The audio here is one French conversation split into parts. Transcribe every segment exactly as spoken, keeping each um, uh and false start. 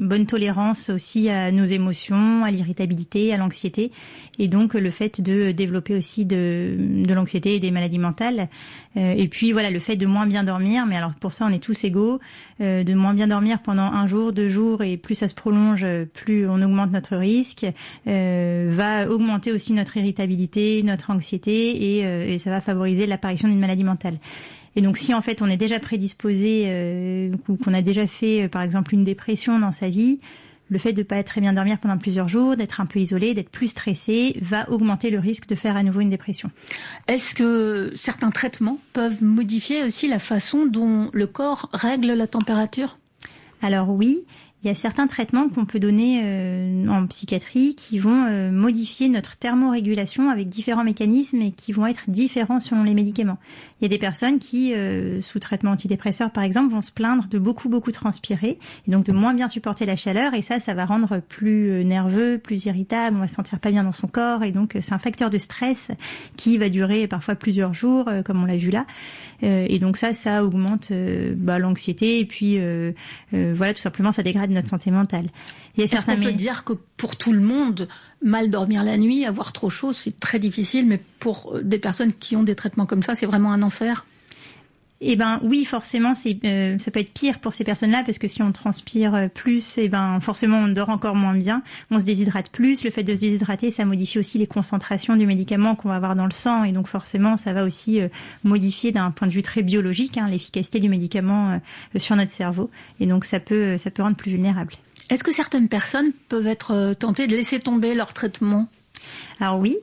bonne tolérance aussi à nos émotions, à l'irritabilité, à l'anxiété, et donc le fait de développer aussi de, de l'anxiété et des maladies mentales. Euh, et puis voilà, le fait de moins bien dormir, mais alors pour ça on est tous égaux, euh, de moins bien dormir pendant un jour, deux jours, et plus ça se prolonge, plus on augmente notre risque, euh, va augmenter aussi notre irritabilité, notre anxiété, et, euh, et ça va favoriser l'apparition d'une maladie mentale. Et donc si en fait on est déjà prédisposé euh, ou qu'on a déjà fait euh, par exemple une dépression dans sa vie, le fait de pas être très bien dormir pendant plusieurs jours, d'être un peu isolé, d'être plus stressé, va augmenter le risque de faire à nouveau une dépression. Est-ce que certains traitements peuvent modifier aussi la façon dont le corps règle la température ? Alors oui. Il y a certains traitements qu'on peut donner euh, en psychiatrie qui vont euh, modifier notre thermorégulation avec différents mécanismes et qui vont être différents selon les médicaments. Il y a des personnes qui, euh, sous traitement antidépresseur par exemple, vont se plaindre de beaucoup beaucoup transpirer et donc de moins bien supporter la chaleur, et ça, ça va rendre plus nerveux, plus irritable, on va se sentir pas bien dans son corps, et donc c'est un facteur de stress qui va durer parfois plusieurs jours, euh, comme on l'a vu là. Euh, et donc ça, ça augmente euh, bah, l'anxiété, et puis euh, euh, voilà, tout simplement ça dégrade notre santé mentale. Il y a Est-ce certains qu'on peut mé- dire que pour tout le monde, mal dormir la nuit, avoir trop chaud, c'est très difficile, mais pour des personnes qui ont des traitements comme ça, c'est vraiment un enfer ? Eh ben oui, forcément, c'est euh, ça peut être pire pour ces personnes-là, parce que si on transpire plus, eh ben forcément on dort encore moins bien, on se déshydrate plus. Le fait de se déshydrater, ça modifie aussi les concentrations du médicament qu'on va avoir dans le sang, et donc forcément ça va aussi euh, modifier d'un point de vue très biologique hein, l'efficacité du médicament euh, sur notre cerveau, et donc ça peut ça peut rendre plus vulnérable. Est-ce que certaines personnes peuvent être tentées de laisser tomber leur traitement ? Alors oui,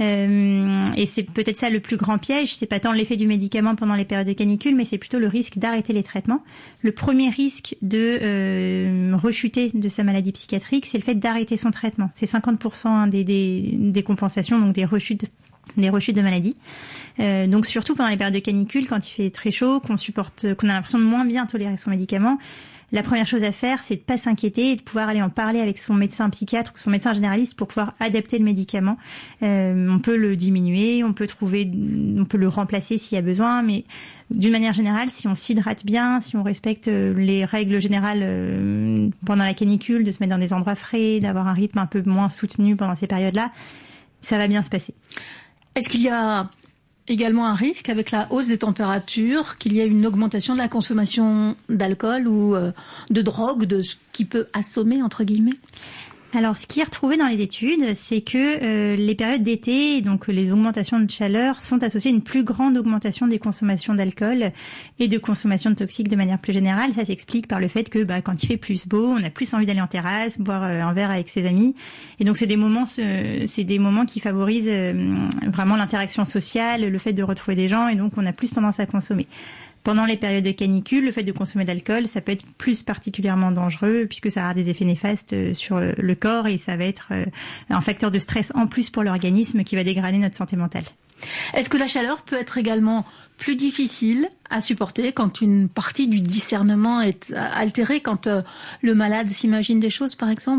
euh, et c'est peut-être ça le plus grand piège, c'est pas tant l'effet du médicament pendant les périodes de canicule, mais c'est plutôt le risque d'arrêter les traitements. Le premier risque de euh, rechuter de sa maladie psychiatrique, c'est le fait d'arrêter son traitement. C'est cinquante pour cent des, des, des compensations, donc des rechutes des rechutes de maladie. Euh, donc surtout pendant les périodes de canicule, quand il fait très chaud, qu'on supporte, qu'on a l'impression de moins bien tolérer son médicament, la première chose à faire, c'est de pas s'inquiéter et de pouvoir aller en parler avec son médecin psychiatre ou son médecin généraliste pour pouvoir adapter le médicament. Euh, on peut le diminuer, on peut trouver, on peut le remplacer s'il y a besoin, mais d'une manière générale, si on s'hydrate bien, si on respecte les règles générales euh, pendant la canicule, de se mettre dans des endroits frais, d'avoir un rythme un peu moins soutenu pendant ces périodes-là, ça va bien se passer. Est-ce qu'il y a également un risque avec la hausse des températures, qu'il y ait une augmentation de la consommation d'alcool ou euh, de drogue, de ce qui peut assommer, entre guillemets ? Alors, ce qui est retrouvé dans les études, c'est que euh, les périodes d'été, donc les augmentations de chaleur, sont associées à une plus grande augmentation des consommations d'alcool et de consommation de toxiques de manière plus générale. Ça s'explique par le fait que bah, quand il fait plus beau, on a plus envie d'aller en terrasse, boire euh, un verre avec ses amis. Et donc, c'est des moments, c'est des moments qui favorisent euh, vraiment l'interaction sociale, le fait de retrouver des gens, et donc on a plus tendance à consommer. Pendant les périodes de canicule, le fait de consommer de l'alcool, ça peut être plus particulièrement dangereux puisque ça a des effets néfastes sur le corps, et ça va être un facteur de stress en plus pour l'organisme qui va dégrader notre santé mentale. Est-ce que la chaleur peut être également plus difficile à supporter quand une partie du discernement est altérée, quand le malade s'imagine des choses, par exemple ?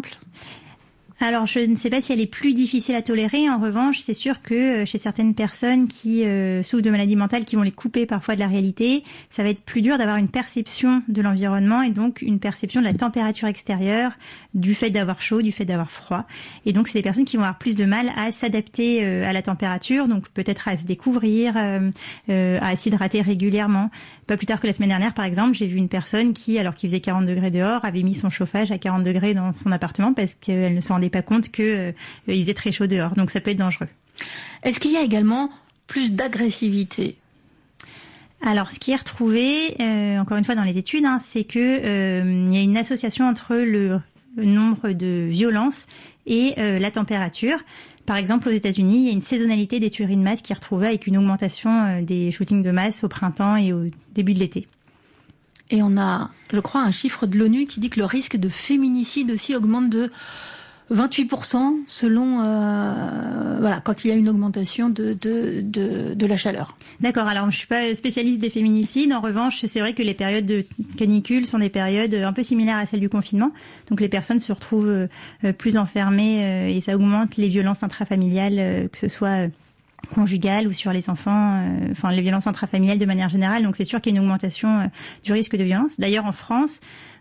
Alors, je ne sais pas si elle est plus difficile à tolérer. En revanche, c'est sûr que chez certaines personnes qui euh, souffrent de maladies mentales, qui vont les couper parfois de la réalité, ça va être plus dur d'avoir une perception de l'environnement et donc une perception de la température extérieure, du fait d'avoir chaud, du fait d'avoir froid. Et donc, c'est des personnes qui vont avoir plus de mal à s'adapter euh, à la température, donc peut-être à se découvrir, euh, euh, à s'hydrater régulièrement. Pas plus tard que la semaine dernière, par exemple, j'ai vu une personne qui, alors qu'il faisait quarante degrés dehors, avait mis son chauffage à quarante degrés dans son appartement parce qu'elle ne s'en rendait pas compte qu'il euh, faisait très chaud dehors. Donc ça peut être dangereux. Est-ce qu'il y a également plus d'agressivité ? Alors, ce qui est retrouvé, euh, encore une fois dans les études, hein, c'est que euh, il y a une association entre le nombre de violences et euh, la température. Par exemple, aux États-Unis, il y a une saisonnalité des tueries de masse qui est retrouvée avec une augmentation euh, des shootings de masse au printemps et au début de l'été. Et on a, je crois, un chiffre de l'ONU qui dit que le risque de féminicide aussi augmente de vingt-huit pour cent selon euh, voilà quand il y a une augmentation de de de, de la chaleur. D'accord. Alors je suis pas spécialiste des féminicides. En revanche, c'est vrai que les périodes de canicule sont des périodes un peu similaires à celles du confinement. Donc les personnes se retrouvent euh, plus enfermées euh, et ça augmente les violences intrafamiliales, euh, que ce soit euh, conjugales ou sur les enfants, euh, enfin les violences intrafamiliales de manière générale. Donc c'est sûr qu'il y a une augmentation euh, du risque de violence. D'ailleurs en France,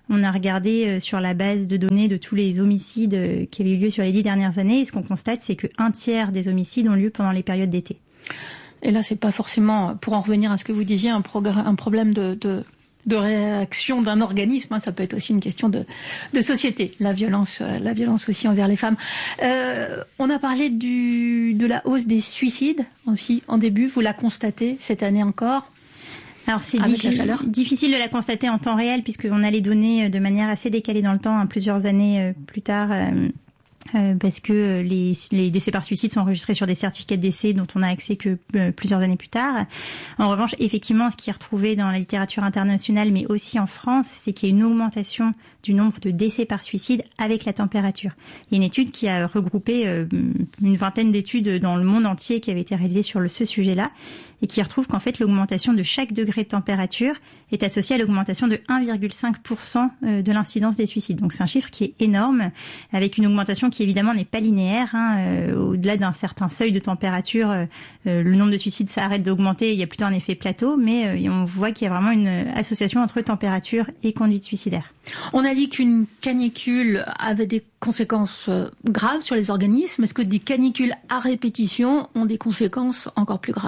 On a regardé sur la base de données de tous les homicides qui avaient eu lieu sur les dix dernières années. Et ce qu'on constate, c'est qu'un tiers des homicides ont lieu pendant les périodes d'été. Et là, c'est pas forcément, pour en revenir à ce que vous disiez, un, progr- un problème de, de, de réaction d'un organisme. Hein, ça peut être aussi une question de, de société. La violence, euh, la violence aussi envers les femmes. Euh, on a parlé du, de la hausse des suicides aussi en début. Vous la constatez cette année encore? Alors c'est diffi- difficile de la constater en temps réel puisqu'on a les données de manière assez décalée dans le temps, hein, plusieurs années euh, plus tard. Euh, Euh, parce que les, les décès par suicide sont enregistrés sur des certificats de décès dont on a accès que euh, plusieurs années plus tard. En revanche, effectivement, ce qui est retrouvé dans la littérature internationale, mais aussi en France, c'est qu'il y a une augmentation du nombre de décès par suicide avec la température. Il y a une étude qui a regroupé euh, une vingtaine d'études dans le monde entier qui avaient été réalisées sur le, ce sujet-là et qui retrouve qu'en fait l'augmentation de chaque degré de température est associée à l'augmentation de un virgule cinq pour cent de l'incidence des suicides. Donc c'est un chiffre qui est énorme, avec une augmentation qui évidemment n'est pas linéaire. Hein. Euh, au-delà d'un certain seuil de température, euh, le nombre de suicides s'arrête d'augmenter, il y a plutôt un effet plateau, mais euh, on voit qu'il y a vraiment une association entre température et conduite suicidaire. On a dit qu'une canicule avait des conséquences graves sur les organismes. Est-ce que des canicules à répétition ont des conséquences encore plus graves ?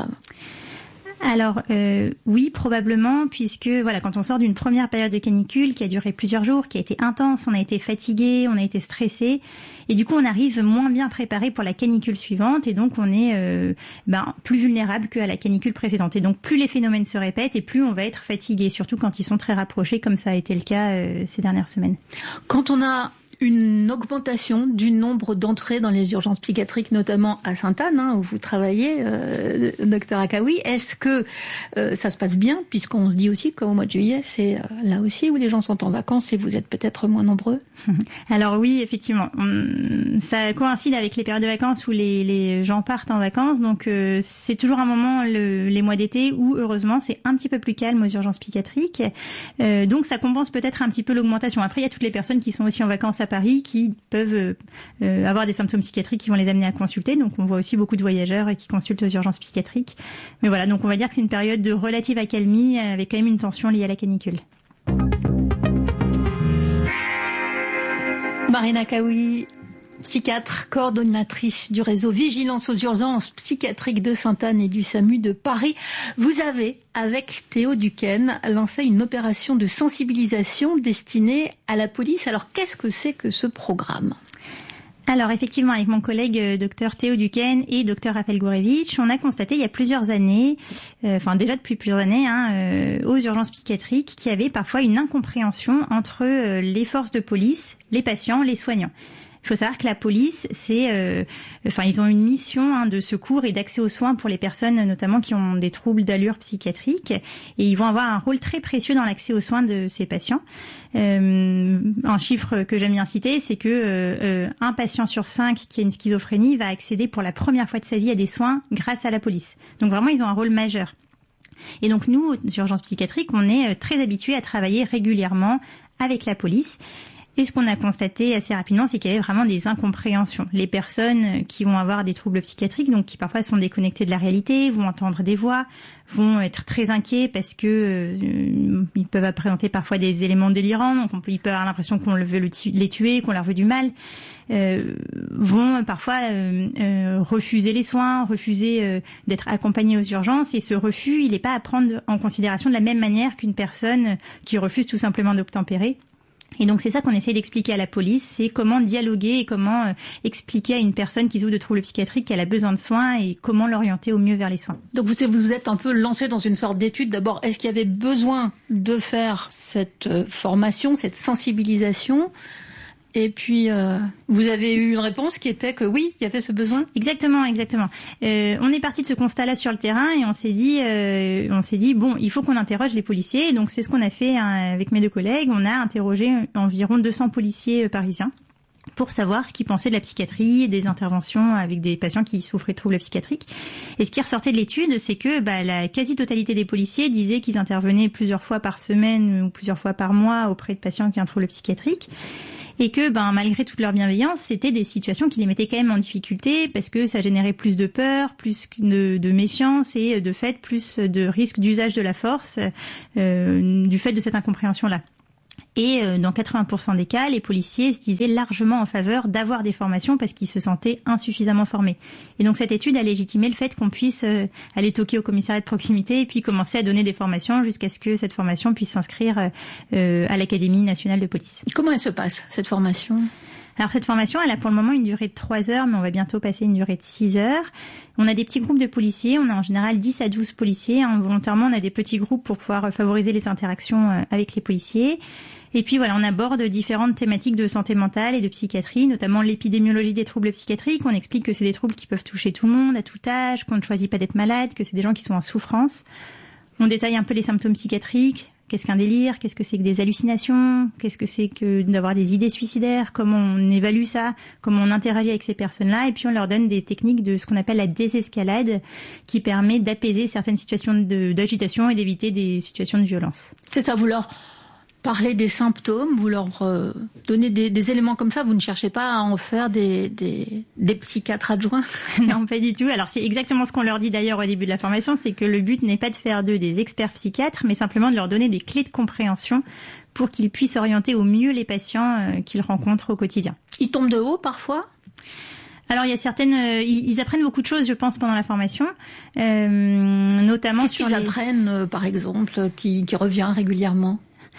Alors euh, oui, probablement, puisque voilà, quand on sort d'une première période de canicule qui a duré plusieurs jours, qui a été intense, on a été fatigué, on a été stressé, et du coup on arrive moins bien préparé pour la canicule suivante, et donc on est euh, ben, plus vulnérable qu'à la canicule précédente. Et donc plus les phénomènes se répètent, et plus on va être fatigué, surtout quand ils sont très rapprochés, comme ça a été le cas euh, ces dernières semaines. Quand on a une augmentation du nombre d'entrées dans les urgences psychiatriques, notamment à Sainte-Anne, hein, où vous travaillez, euh, docteur Akaoui. Est-ce que euh, ça se passe bien, puisqu'on se dit aussi qu'au mois de juillet, c'est euh, là aussi où les gens sont en vacances et vous êtes peut-être moins nombreux? Alors oui, effectivement, on, ça coïncide avec les périodes de vacances où les, les gens partent en vacances, donc euh, c'est toujours un moment, le, les mois d'été, où heureusement c'est un petit peu plus calme aux urgences psychiatriques, euh, donc ça compense peut-être un petit peu l'augmentation. Après, il y a toutes les personnes qui sont aussi en vacances à Paris qui peuvent euh, avoir des symptômes psychiatriques qui vont les amener à consulter. Donc on voit aussi beaucoup de voyageurs qui consultent aux urgences psychiatriques. Mais voilà, donc on va dire que c'est une période de relative accalmie avec quand même une tension liée à la canicule. Marina Akaoui, psychiatre, coordonnatrice du réseau Vigilance aux urgences psychiatriques de Sainte-Anne et du SAMU de Paris. Vous avez, avec Théo Duquesne, lancé une opération de sensibilisation destinée à la police. Alors, qu'est-ce que c'est que ce programme ? Alors effectivement, avec mon collègue euh, docteur Théo Duquesne et docteur Raphaël Gourevitch, on a constaté il y a plusieurs années, euh, enfin déjà depuis plusieurs années, hein, euh, aux urgences psychiatriques, qu'il y avait parfois une incompréhension entre euh, les forces de police, les patients, les soignants. Il faut savoir que la police, c'est, euh, enfin, ils ont une mission hein, de secours et d'accès aux soins pour les personnes, notamment qui ont des troubles d'allure psychiatrique, et ils vont avoir un rôle très précieux dans l'accès aux soins de ces patients. Euh, un chiffre que j'aime bien citer, c'est que euh, un patient sur cinq qui a une schizophrénie va accéder pour la première fois de sa vie à des soins grâce à la police. Donc vraiment, ils ont un rôle majeur. Et donc nous, aux urgences psychiatriques, on est très habitués à travailler régulièrement avec la police. Et ce qu'on a constaté assez rapidement, c'est qu'il y avait vraiment des incompréhensions. Les personnes qui vont avoir des troubles psychiatriques, donc qui parfois sont déconnectées de la réalité, vont entendre des voix, vont être très inquiets parce que euh, ils peuvent présenter parfois des éléments délirants, donc on peut, ils peuvent avoir l'impression qu'on veut le tu- les tuer, qu'on leur veut du mal, euh, vont parfois euh, euh, refuser les soins, refuser euh, d'être accompagnés aux urgences, et ce refus, il n'est pas à prendre en considération de la même manière qu'une personne qui refuse tout simplement d'obtempérer. Et donc c'est ça qu'on essaie d'expliquer à la police, c'est comment dialoguer et comment euh, expliquer à une personne qui souffre de troubles psychiatriques qu'elle a besoin de soins et comment l'orienter au mieux vers les soins. Donc vous vous êtes un peu lancé dans une sorte d'étude. D'abord, est-ce qu'il y avait besoin de faire cette euh, formation, cette sensibilisation ? Et puis, euh, vous avez eu une réponse qui était que oui, il y avait ce besoin. Exactement, exactement. Euh, on est parti de ce constat-là sur le terrain et on s'est dit, euh, on s'est dit bon, il faut qu'on interroge les policiers. Et donc c'est ce qu'on a fait hein, avec mes deux collègues. On a interrogé environ deux cents policiers euh, parisiens pour savoir ce qu'ils pensaient de la psychiatrie, des interventions avec des patients qui souffraient de troubles psychiatriques. Et ce qui ressortait de l'étude, c'est que bah, la quasi-totalité des policiers disaient qu'ils intervenaient plusieurs fois par semaine ou plusieurs fois par mois auprès de patients qui ont un trouble psychiatrique. Et que, ben, malgré toute leur bienveillance, c'était des situations qui les mettaient quand même en difficulté parce que ça générait plus de peur, plus de, de méfiance et de fait plus de risque d'usage de la force euh, du fait de cette incompréhension-là. Et dans quatre-vingts pour cent des cas, les policiers se disaient largement en faveur d'avoir des formations parce qu'ils se sentaient insuffisamment formés. Et donc cette étude a légitimé le fait qu'on puisse aller toquer au commissariat de proximité et puis commencer à donner des formations jusqu'à ce que cette formation puisse s'inscrire à l'Académie nationale de police. Comment elle se passe, cette formation ? Alors cette formation, elle a pour le moment une durée de trois heures, mais on va bientôt passer une durée de six heures. On a des petits groupes de policiers, on a en général dix à douze policiers. Hein, volontairement, on a des petits groupes pour pouvoir favoriser les interactions avec les policiers. Et puis voilà, on aborde différentes thématiques de santé mentale et de psychiatrie, notamment l'épidémiologie des troubles psychiatriques. On explique que c'est des troubles qui peuvent toucher tout le monde, à tout âge, qu'on ne choisit pas d'être malade, que c'est des gens qui sont en souffrance. On détaille un peu les symptômes psychiatriques. Qu'est-ce qu'un délire? Qu'est-ce que c'est que des hallucinations? Qu'est-ce que c'est que d'avoir des idées suicidaires? Comment on évalue ça? Comment on interagit avec ces personnes-là? Et puis on leur donne des techniques de ce qu'on appelle la désescalade, qui permet d'apaiser certaines situations de, d'agitation et d'éviter des situations de violence. C'est ça, vous leur parlez des symptômes, vous leur euh, donnez des, des éléments comme ça, vous ne cherchez pas à en faire des, des, des psychiatres adjoints? Non, pas du tout. Alors c'est exactement ce qu'on leur dit d'ailleurs au début de la formation, c'est que le but n'est pas de faire d'eux des experts psychiatres, mais simplement de leur donner des clés de compréhension pour qu'ils puissent orienter au mieux les patients euh, qu'ils rencontrent au quotidien. Ils tombent de haut parfois? Alors il y a certaines, euh, ils, ils apprennent beaucoup de choses, je pense, pendant la formation, euh, notamment Qu'est-ce sur qu'ils les... apprennent, euh, par exemple, qui, qui revient régulièrement?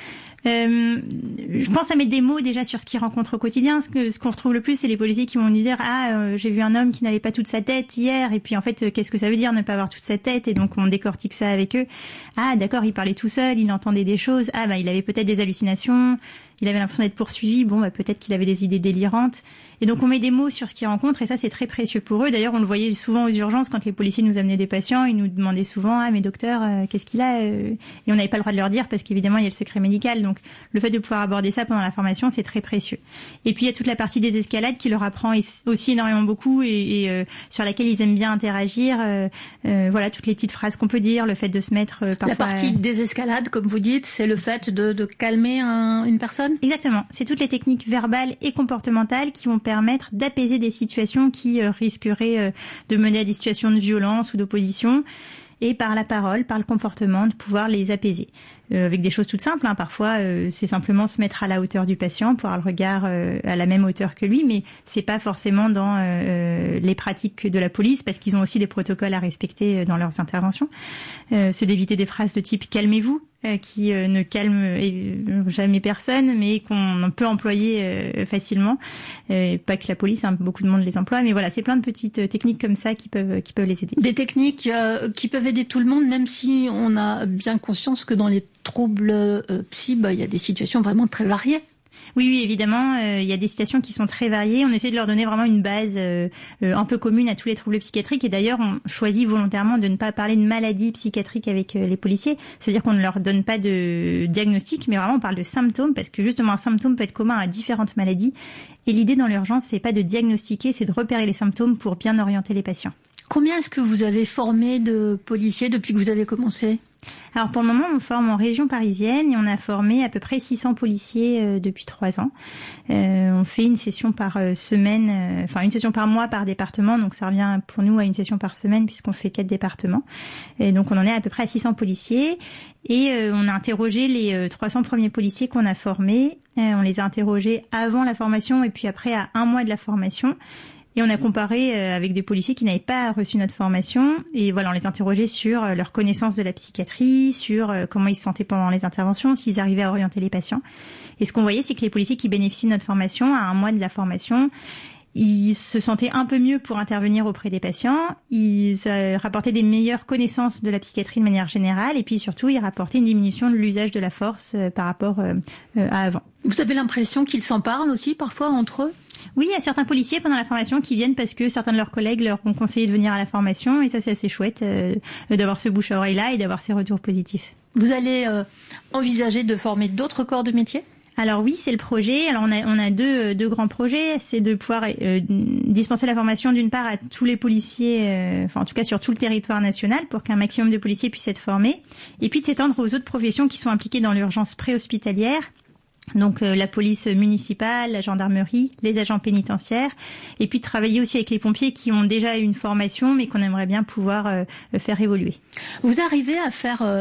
Euh, je pense à mettre des mots déjà sur ce qu'ils rencontrent au quotidien. Ce que ce qu'on retrouve le plus, c'est les policiers qui vont nous dire ah euh, j'ai vu un homme qui n'avait pas toute sa tête hier, et puis en fait euh, qu'est-ce que ça veut dire ne pas avoir toute sa tête? Et donc on décortique ça avec eux. Ah d'accord, il parlait tout seul, il entendait des choses. Ah bah il avait peut-être des hallucinations, il avait l'impression d'être poursuivi. Bon bah peut-être qu'il avait des idées délirantes. Et donc on met des mots sur ce qu'ils rencontrent, et ça c'est très précieux pour eux. D'ailleurs on le voyait souvent aux urgences quand les policiers nous amenaient des patients, ils nous demandaient souvent ah mais docteur euh, qu'est-ce qu'il a euh et on n'avait pas le droit de leur dire parce qu'évidemment il y a le secret médical. Donc le fait de pouvoir aborder ça pendant la formation, c'est très précieux. Et puis il y a toute la partie des escalades qui leur apprend aussi énormément beaucoup et, et euh, sur laquelle ils aiment bien interagir. Euh, euh, voilà toutes les petites phrases qu'on peut dire, le fait de se mettre euh, parfois... La partie euh... des escalades, comme vous dites, c'est le fait de, de calmer un, une personne? Exactement. C'est toutes les techniques verbales et comportementales qui vont permettre d'apaiser des situations qui euh, risqueraient euh, de mener à des situations de violence ou d'opposition, et par la parole, par le comportement, de pouvoir les apaiser. Euh, avec des choses toutes simples, hein. Parfois euh, c'est simplement se mettre à la hauteur du patient, pour avoir le regard euh, à la même hauteur que lui, mais c'est pas forcément dans euh, les pratiques de la police, parce qu'ils ont aussi des protocoles à respecter dans leurs interventions. Euh, c'est d'éviter des phrases de type « calmez-vous », euh, qui euh, ne calment euh, jamais personne, mais qu'on peut employer euh, facilement. Euh, pas que la police, hein, beaucoup de monde les emploie, mais voilà, c'est plein de petites techniques comme ça qui peuvent qui peuvent les aider. Des techniques euh, qui peuvent aider tout le monde, même si on a bien conscience que dans les troubles euh, psy, bah, il y a des situations vraiment très variées. Oui, oui, évidemment, euh, il y a des situations qui sont très variées. On essaie de leur donner vraiment une base euh, euh, un peu commune à tous les troubles psychiatriques. Et d'ailleurs, on choisit volontairement de ne pas parler de maladie psychiatrique avec euh, les policiers. C'est-à-dire qu'on ne leur donne pas de diagnostic, mais vraiment on parle de symptômes, parce que justement un symptôme peut être commun à différentes maladies. Et l'idée dans l'urgence, c'est pas de diagnostiquer, c'est de repérer les symptômes pour bien orienter les patients. Combien est-ce que vous avez formé de policiers depuis que vous avez commencé ? Alors pour le moment, on forme en région parisienne et on a formé à peu près six cents policiers euh, depuis trois ans. Euh, on fait une session par euh, semaine, euh, enfin une session par mois par département, donc ça revient pour nous à une session par semaine puisqu'on fait quatre départements. Et donc on en est à peu près à six cents policiers et euh, on a interrogé les euh, trois cents premiers policiers qu'on a formés. Euh, on les a interrogés avant la formation et puis après à un mois de la formation. Et on a comparé avec des policiers qui n'avaient pas reçu notre formation. Et voilà, on les interrogeait sur leur connaissance de la psychiatrie, sur comment ils se sentaient pendant les interventions, s'ils arrivaient à orienter les patients. Et ce qu'on voyait, c'est que les policiers qui bénéficient de notre formation, à un mois de la formation, ils se sentaient un peu mieux pour intervenir auprès des patients. Ils rapportaient des meilleures connaissances de la psychiatrie de manière générale. Et puis surtout, ils rapportaient une diminution de l'usage de la force par rapport à avant. Vous avez l'impression qu'ils s'en parlent aussi parfois entre eux ? Oui, il y a certains policiers pendant la formation qui viennent parce que certains de leurs collègues leur ont conseillé de venir à la formation, et ça c'est assez chouette euh, d'avoir ce bouche à oreille là et d'avoir ces retours positifs. Vous allez euh, envisager de former d'autres corps de métier ? Alors oui, c'est le projet. Alors on a on a deux deux grands projets, c'est de pouvoir euh, dispenser la formation d'une part à tous les policiers, euh, enfin en tout cas sur tout le territoire national, pour qu'un maximum de policiers puissent être formés, et puis de s'étendre aux autres professions qui sont impliquées dans l'urgence préhospitalière. Donc euh, la police municipale, la gendarmerie, les agents pénitentiaires, et puis de travailler aussi avec les pompiers qui ont déjà une formation mais qu'on aimerait bien pouvoir euh, faire évoluer. Vous arrivez à faire euh,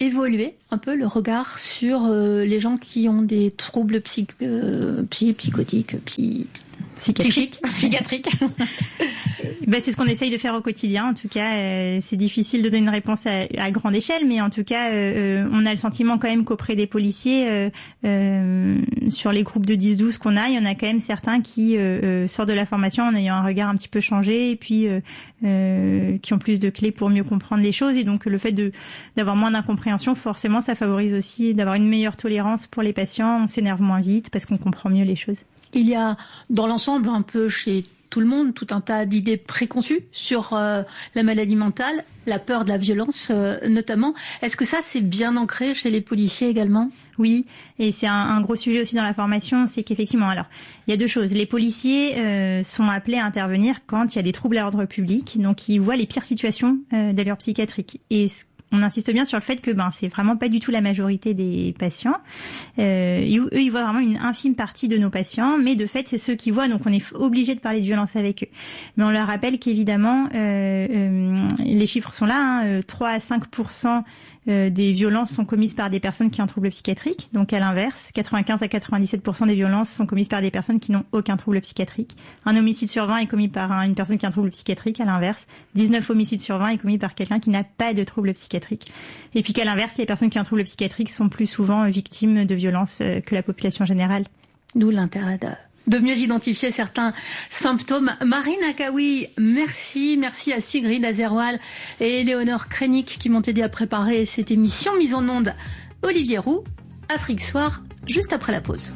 évoluer un peu le regard sur euh, les gens qui ont des troubles psych, euh, psy, psychotiques, psy, psychiatriques, psychiatriques. Ben, c'est ce qu'on essaye de faire au quotidien. En tout cas, euh, c'est difficile de donner une réponse à, à grande échelle, mais en tout cas, euh, on a le sentiment quand même qu'auprès des policiers, euh, euh, sur les groupes de dix douze qu'on a, il y en a quand même certains qui euh, euh, sortent de la formation en ayant un regard un petit peu changé, et puis euh, euh, qui ont plus de clés pour mieux comprendre les choses. Et donc, le fait de d'avoir moins d'incompréhension, forcément, ça favorise aussi d'avoir une meilleure tolérance pour les patients. On s'énerve moins vite parce qu'on comprend mieux les choses. Il y a, dans l'ensemble, un peu chez tout le monde, tout un tas d'idées préconçues sur euh, la maladie mentale, la peur de la violence euh, notamment. Est-ce que ça, c'est bien ancré chez les policiers également ? Oui, et c'est un, un gros sujet aussi dans la formation, c'est qu'effectivement, alors, il y a deux choses. Les policiers euh, sont appelés à intervenir quand il y a des troubles à l'ordre public, donc ils voient les pires situations euh, d'allure psychiatrique. Et on insiste bien sur le fait que ben c'est vraiment pas du tout la majorité des patients. Euh, eux, ils voient vraiment une infime partie de nos patients, mais de fait, c'est ceux qui voient, donc on est obligé de parler de violence avec eux. Mais on leur rappelle qu'évidemment, euh, euh, les chiffres sont là, hein, trois à cinq pour cent Euh, des violences sont commises par des personnes qui ont un trouble psychiatrique. Donc à l'inverse, quatre-vingt-quinze à quatre-vingt-dix-sept pour cent des violences sont commises par des personnes qui n'ont aucun trouble psychiatrique. Un homicide sur vingt est commis par un, une personne qui a un trouble psychiatrique. À l'inverse, dix-neuf homicides sur vingt est commis par quelqu'un qui n'a pas de trouble psychiatrique. Et puis qu'à l'inverse, les personnes qui ont un trouble psychiatrique sont plus souvent victimes de violences que la population générale. D'où l'intérêt de... de mieux identifier certains symptômes. Marine Akaoui, merci. Merci à Sigrid Azerwal et Éléonore Krenik qui m'ont aidé à préparer cette émission. Mise en onde, Olivier Roux, Afrique Soir, juste après la pause.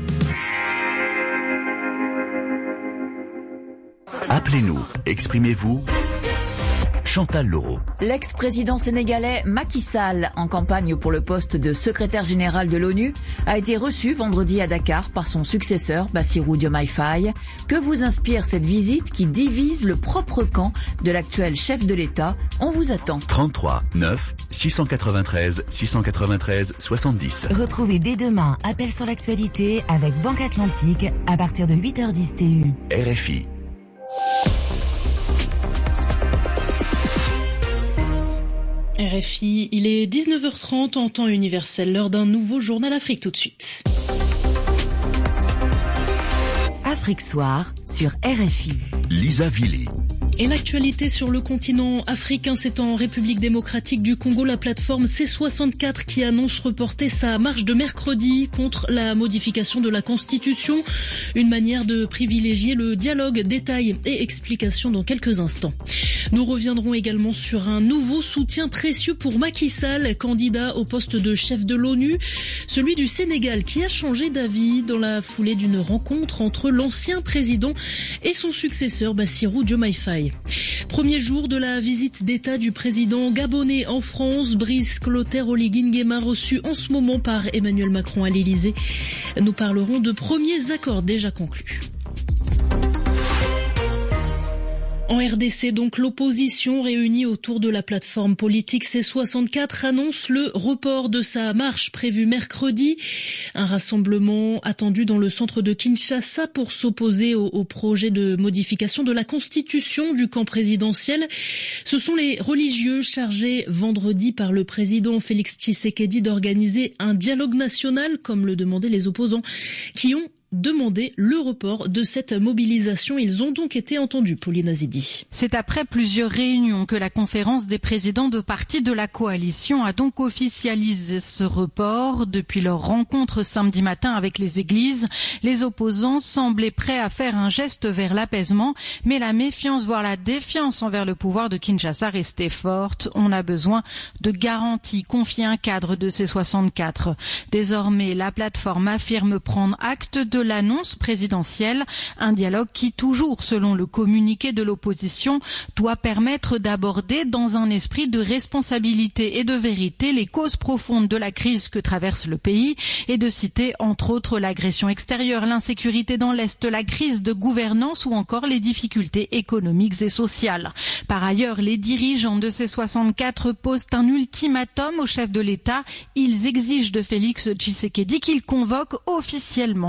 Appelez-nous, exprimez-vous. Chantal Leroux. L'ex-président sénégalais Macky Sall, en campagne pour le poste de secrétaire général de l'ONU, a été reçu vendredi à Dakar par son successeur Bassirou Diomaye Faye. Que vous inspire cette visite qui divise le propre camp de l'actuel chef de l'État ? On vous attend. trente-trois neuf six cent quatre-vingt-treize six cent quatre-vingt-treize soixante-dix. Retrouvez dès demain Appel sur l'actualité avec Banque Atlantique à partir de huit heures dix T U. R F I. R F I, il est dix-neuf heures trente en temps universel, l'heure d'un nouveau journal Afrique tout de suite. Afrique Soir sur R F I. Lisa Villy. Et l'actualité sur le continent africain, c'est en République démocratique du Congo, la plateforme C soixante-quatre qui annonce reporter sa marche de mercredi contre la modification de la Constitution. Une manière de privilégier le dialogue, détails et explications dans quelques instants. Nous reviendrons également sur un nouveau soutien précieux pour Macky Sall, candidat au poste de chef de l'ONU, celui du Sénégal qui a changé d'avis dans la foulée d'une rencontre entre l'ancien président et son successeur Bassirou Diomaye Faye. Premier jour de la visite d'État du président gabonais en France, Brice Clotaire Oligui Nguema reçu en ce moment par Emmanuel Macron à l'Élysée. Nous parlerons de premiers accords déjà conclus. En R D C, donc, l'opposition réunie autour de la plateforme politique C soixante-quatre annonce le report de sa marche prévue mercredi. Un rassemblement attendu dans le centre de Kinshasa pour s'opposer au, au projet de modification de la Constitution du camp présidentiel. Ce sont les religieux chargés vendredi par le président Félix Tshisekedi d'organiser un dialogue national, comme le demandaient les opposants, qui ont demander le report de cette mobilisation. Ils ont donc été entendus, Pauline Azidi. C'est après plusieurs réunions que la conférence des présidents de partis de la coalition a donc officialisé ce report. Depuis leur rencontre samedi matin avec les églises, les opposants semblaient prêts à faire un geste vers l'apaisement, mais la méfiance, voire la défiance envers le pouvoir de Kinshasa restait forte. On a besoin de garanties, confie un cadre de C soixante-quatre. Désormais, la plateforme affirme prendre acte de l'annonce présidentielle, un dialogue qui, toujours selon le communiqué de l'opposition, doit permettre d'aborder dans un esprit de responsabilité et de vérité les causes profondes de la crise que traverse le pays et de citer entre autres l'agression extérieure, l'insécurité dans l'Est, la crise de gouvernance ou encore les difficultés économiques et sociales. Par ailleurs, les dirigeants de C soixante-quatre posent un ultimatum au chef de l'État. Ils exigent de Félix Tshisekedi qu'il convoque officiellement ce dialogue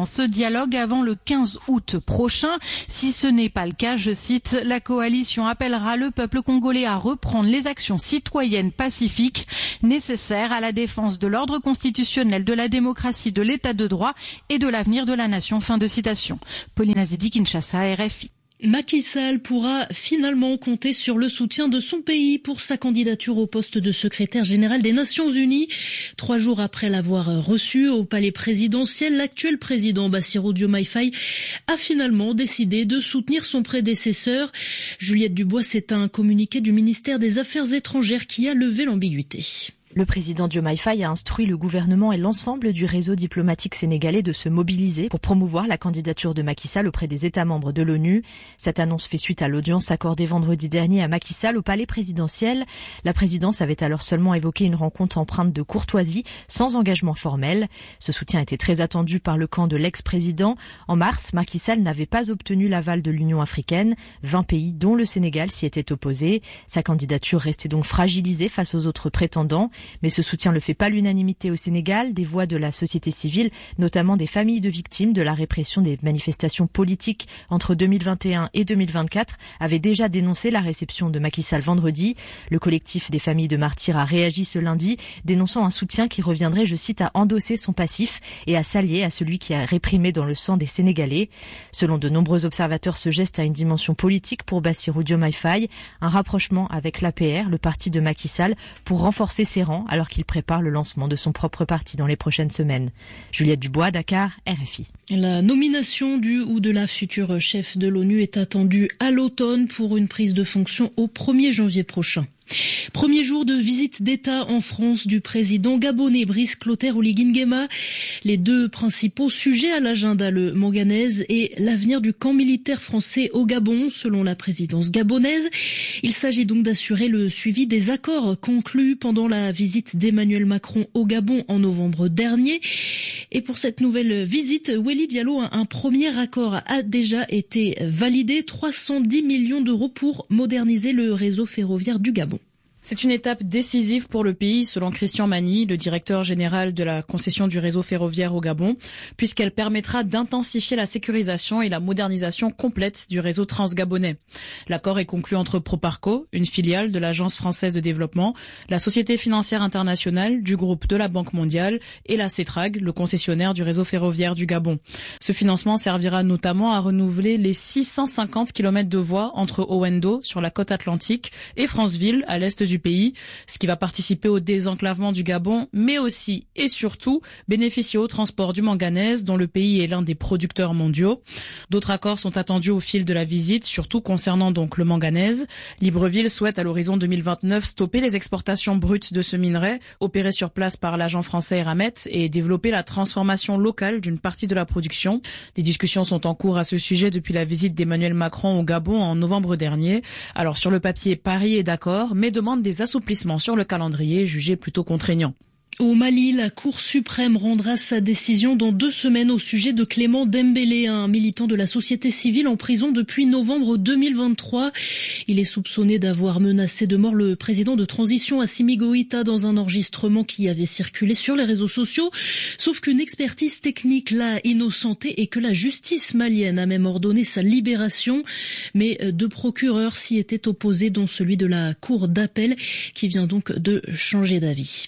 dialogue avant le quinze août prochain. Si ce n'est pas le cas, je cite, la coalition appellera le peuple congolais à reprendre les actions citoyennes pacifiques nécessaires à la défense de l'ordre constitutionnel, de la démocratie, de l'état de droit et de l'avenir de la nation. Fin de citation. Pauline Azedi, Kinshasa, R F I. Macky Sall pourra finalement compter sur le soutien de son pays pour sa candidature au poste de secrétaire général des Nations Unies. Trois jours après l'avoir reçu au palais présidentiel, l'actuel président Bassirou Diomaye Faye a finalement décidé de soutenir son prédécesseur. Juliette Dubois, c'est un communiqué du ministère des Affaires étrangères qui a levé l'ambiguïté. Le président Diomaye Faye a instruit le gouvernement et l'ensemble du réseau diplomatique sénégalais de se mobiliser pour promouvoir la candidature de Macky Sall auprès des États membres de l'ONU. Cette annonce fait suite à l'audience accordée vendredi dernier à Macky Sall au palais présidentiel. La présidence avait alors seulement évoqué une rencontre empreinte de courtoisie, sans engagement formel. Ce soutien était très attendu par le camp de l'ex-président. En mars, Macky Sall n'avait pas obtenu l'aval de l'Union africaine. vingt pays, dont le Sénégal, s'y étaient opposés. Sa candidature restait donc fragilisée face aux autres prétendants. Mais ce soutien ne fait pas l'unanimité au Sénégal. Des voix de la société civile, notamment des familles de victimes de la répression des manifestations politiques entre deux mille vingt et un et deux mille vingt-quatre, avaient déjà dénoncé la réception de Macky Sall vendredi. Le collectif des familles de martyrs a réagi ce lundi, dénonçant un soutien qui reviendrait, je cite, à endosser son passif et à s'allier à celui qui a réprimé dans le sang des Sénégalais. Selon de nombreux observateurs, ce geste a une dimension politique pour Bassirou Diomaye Faye, un rapprochement avec l'A P R, le parti de Macky Sall, pour renforcer ses rangs alors qu'il prépare le lancement de son propre parti dans les prochaines semaines. Juliette Dubois, Dakar, R F I. La nomination du ou de la future chef de l'ONU est attendue à l'automne pour une prise de fonction au premier janvier prochain. Premier jour de visite d'État en France du président gabonais Brice Clotaire Oligui Nguema. Les deux principaux sujets à l'agenda, le manganèse et l'avenir du camp militaire français au Gabon, selon la présidence gabonaise. Il s'agit donc d'assurer le suivi des accords conclus pendant la visite d'Emmanuel Macron au Gabon en novembre dernier. Et pour cette nouvelle visite, Wely Diallo, un premier accord a déjà été validé, trois cent dix millions d'euros pour moderniser le réseau ferroviaire du Gabon. C'est une étape décisive pour le pays, selon Christian Mani, le directeur général de la concession du réseau ferroviaire au Gabon, puisqu'elle permettra d'intensifier la sécurisation et la modernisation complète du réseau transgabonais. L'accord est conclu entre Proparco, une filiale de l'Agence française de développement, la Société financière internationale, du groupe de la Banque mondiale et la CETRAG, le concessionnaire du réseau ferroviaire du Gabon. Ce financement servira notamment à renouveler les six cent cinquante kilomètres de voies entre Owendo, sur la côte atlantique, et Franceville, à l'est du du pays, ce qui va participer au désenclavement du Gabon, mais aussi et surtout bénéficier au transport du manganèse, dont le pays est l'un des producteurs mondiaux. D'autres accords sont attendus au fil de la visite, surtout concernant donc le manganèse. Libreville souhaite à l'horizon deux mille vingt-neuf stopper les exportations brutes de ce minerai, opéré sur place par l'agent français Eramet, et développer la transformation locale d'une partie de la production. Des discussions sont en cours à ce sujet depuis la visite d'Emmanuel Macron au Gabon en novembre dernier. Alors sur le papier, Paris est d'accord, mais demande des assouplissements sur le calendrier jugé plutôt contraignant. Au Mali, la Cour suprême rendra sa décision dans deux semaines au sujet de Clément Dembélé, un militant de la société civile en prison depuis novembre deux mille vingt-trois. Il est soupçonné d'avoir menacé de mort le président de transition Assimi Goïta dans un enregistrement qui avait circulé sur les réseaux sociaux. Sauf qu'une expertise technique l'a innocenté et que la justice malienne a même ordonné sa libération. Mais deux procureurs s'y étaient opposés, dont celui de la Cour d'appel qui vient donc de changer d'avis.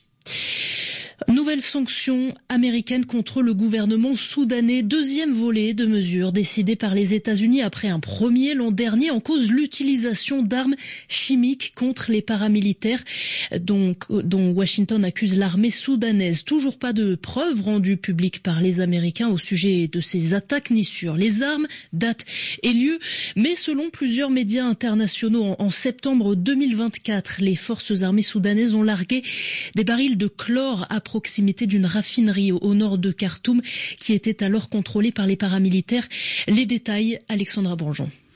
Nouvelle sanction américaine contre le gouvernement soudanais, deuxième volet de mesures décidées par les États-Unis après un premier l'an dernier, en cause l'utilisation d'armes chimiques contre les paramilitaires dont, dont Washington accuse l'armée soudanaise. Toujours pas de preuves rendues publiques par les Américains au sujet de ces attaques ni sur les armes, date et lieu, mais selon plusieurs médias internationaux, en, en septembre deux mille vingt-quatre, les forces armées soudanaises ont largué des barils de chlore à proximité d'une raffinerie au, au nord de Khartoum qui était alors contrôlée par les paramilitaires. Les détails, Alexandra Bonjon.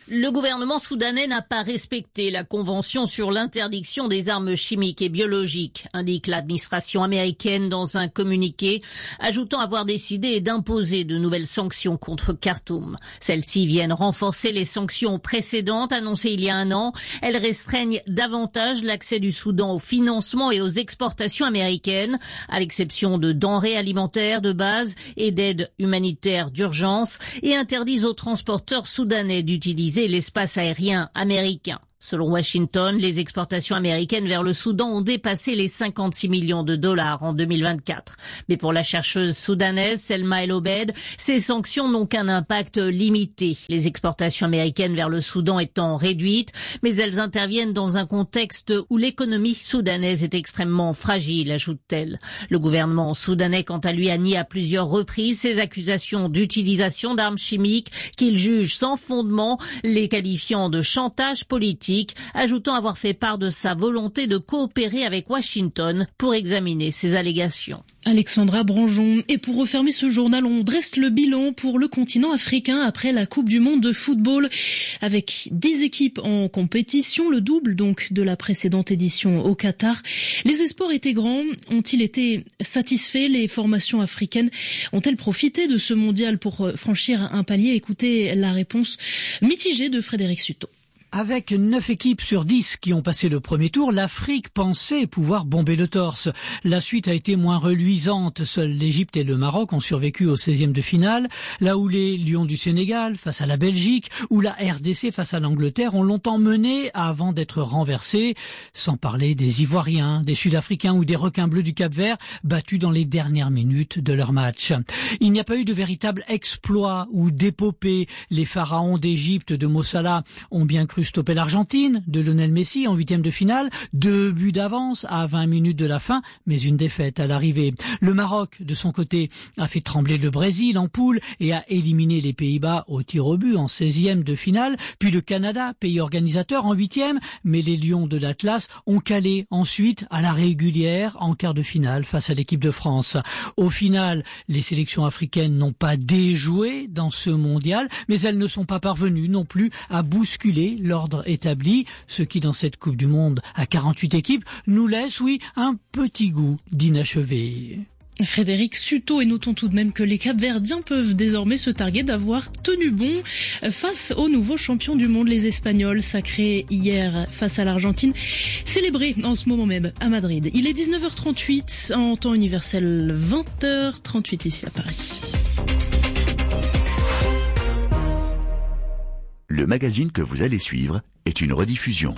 Le gouvernement soudanais n'a pas respecté la convention sur l'interdiction des armes chimiques et biologiques, indique l'administration américaine dans un communiqué, ajoutant avoir décidé d'imposer de nouvelles sanctions contre Khartoum. Celles-ci viennent renforcer les sanctions précédentes annoncées il y a un an. Elles restreignent davantage l'accès du Soudan au financement et aux exportations américaines, à l'exception de denrées alimentaires de base et d'aides humanitaires d'urgence, et interdisent aux transporteurs soudanais d'utiliser l'espace aérien américain. Selon Washington, les exportations américaines vers le Soudan ont dépassé les cinquante-six millions de dollars en deux mille vingt-quatre. Mais pour la chercheuse soudanaise Selma El Obed, ces sanctions n'ont qu'un impact limité. Les exportations américaines vers le Soudan étant réduites, mais elles interviennent dans un contexte où l'économie soudanaise est extrêmement fragile, ajoute-t-elle. Le gouvernement soudanais, quant à lui, a nié à plusieurs reprises ces accusations d'utilisation d'armes chimiques qu'il juge sans fondement, les qualifiant de chantage politique, ajoutant avoir fait part de sa volonté de coopérer avec Washington pour examiner ces allégations. Alexandra Branjon. Et pour refermer ce journal, on dresse le bilan pour le continent africain après la Coupe du Monde de football, avec dix équipes en compétition, le double donc de la précédente édition au Qatar. Les espoirs étaient grands. Ont-ils été satisfaits? Les formations africaines ont-elles profité de ce mondial pour franchir un palier? Écoutez la réponse mitigée de Frédéric Suto. Avec neuf équipes sur dix qui ont passé le premier tour, l'Afrique pensait pouvoir bomber le torse. La suite a été moins reluisante. Seuls l'Égypte et le Maroc ont survécu au seizième de finale, là où les Lions du Sénégal face à la Belgique ou la R D C face à l'Angleterre ont longtemps mené avant d'être renversés, sans parler des Ivoiriens, des Sud-Africains ou des requins bleus du Cap-Vert battus dans les dernières minutes de leur match. Il n'y a pas eu de véritable exploit ou d'épopée. Les pharaons d'Égypte de Mo Salah ont bien cru stopper l'Argentine de Lionel Messi en huitième de finale, deux buts d'avance à vingt minutes de la fin, mais une défaite à l'arrivée. Le Maroc, de son côté, a fait trembler le Brésil en poule et a éliminé les Pays-Bas au tir au but en seizième de finale, puis le Canada, pays organisateur, en huitième, mais les Lions de l'Atlas ont calé ensuite à la régulière en quart de finale face à l'équipe de France. Au final, les sélections africaines n'ont pas déjoué dans ce mondial, mais elles ne sont pas parvenues non plus à bousculer l'ordre établi, ce qui dans cette Coupe du Monde à quarante-huit équipes nous laisse, oui, un petit goût d'inachevé. Frédéric Suto, et notons tout de même que les Capverdiens peuvent désormais se targuer d'avoir tenu bon face aux nouveaux champions du monde, les Espagnols, sacrés hier face à l'Argentine, célébrés en ce moment même à Madrid. Il est dix-neuf heures trente-huit en temps universel, vingt heures trente-huit ici à Paris. Le magazine que vous allez suivre est une rediffusion.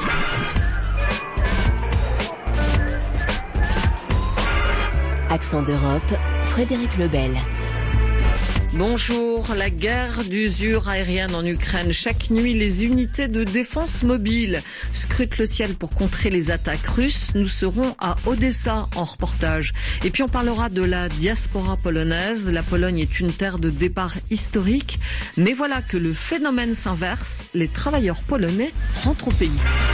Accent d'Europe, Frédéric Lebel. Bonjour. La guerre d'usure aérienne en Ukraine. Chaque nuit, les unités de défense mobile scrutent le ciel pour contrer les attaques russes. Nous serons à Odessa en reportage. Et puis on parlera de la diaspora polonaise. La Pologne est une terre de départ historique. Mais voilà que le phénomène s'inverse. Les travailleurs polonais rentrent au pays.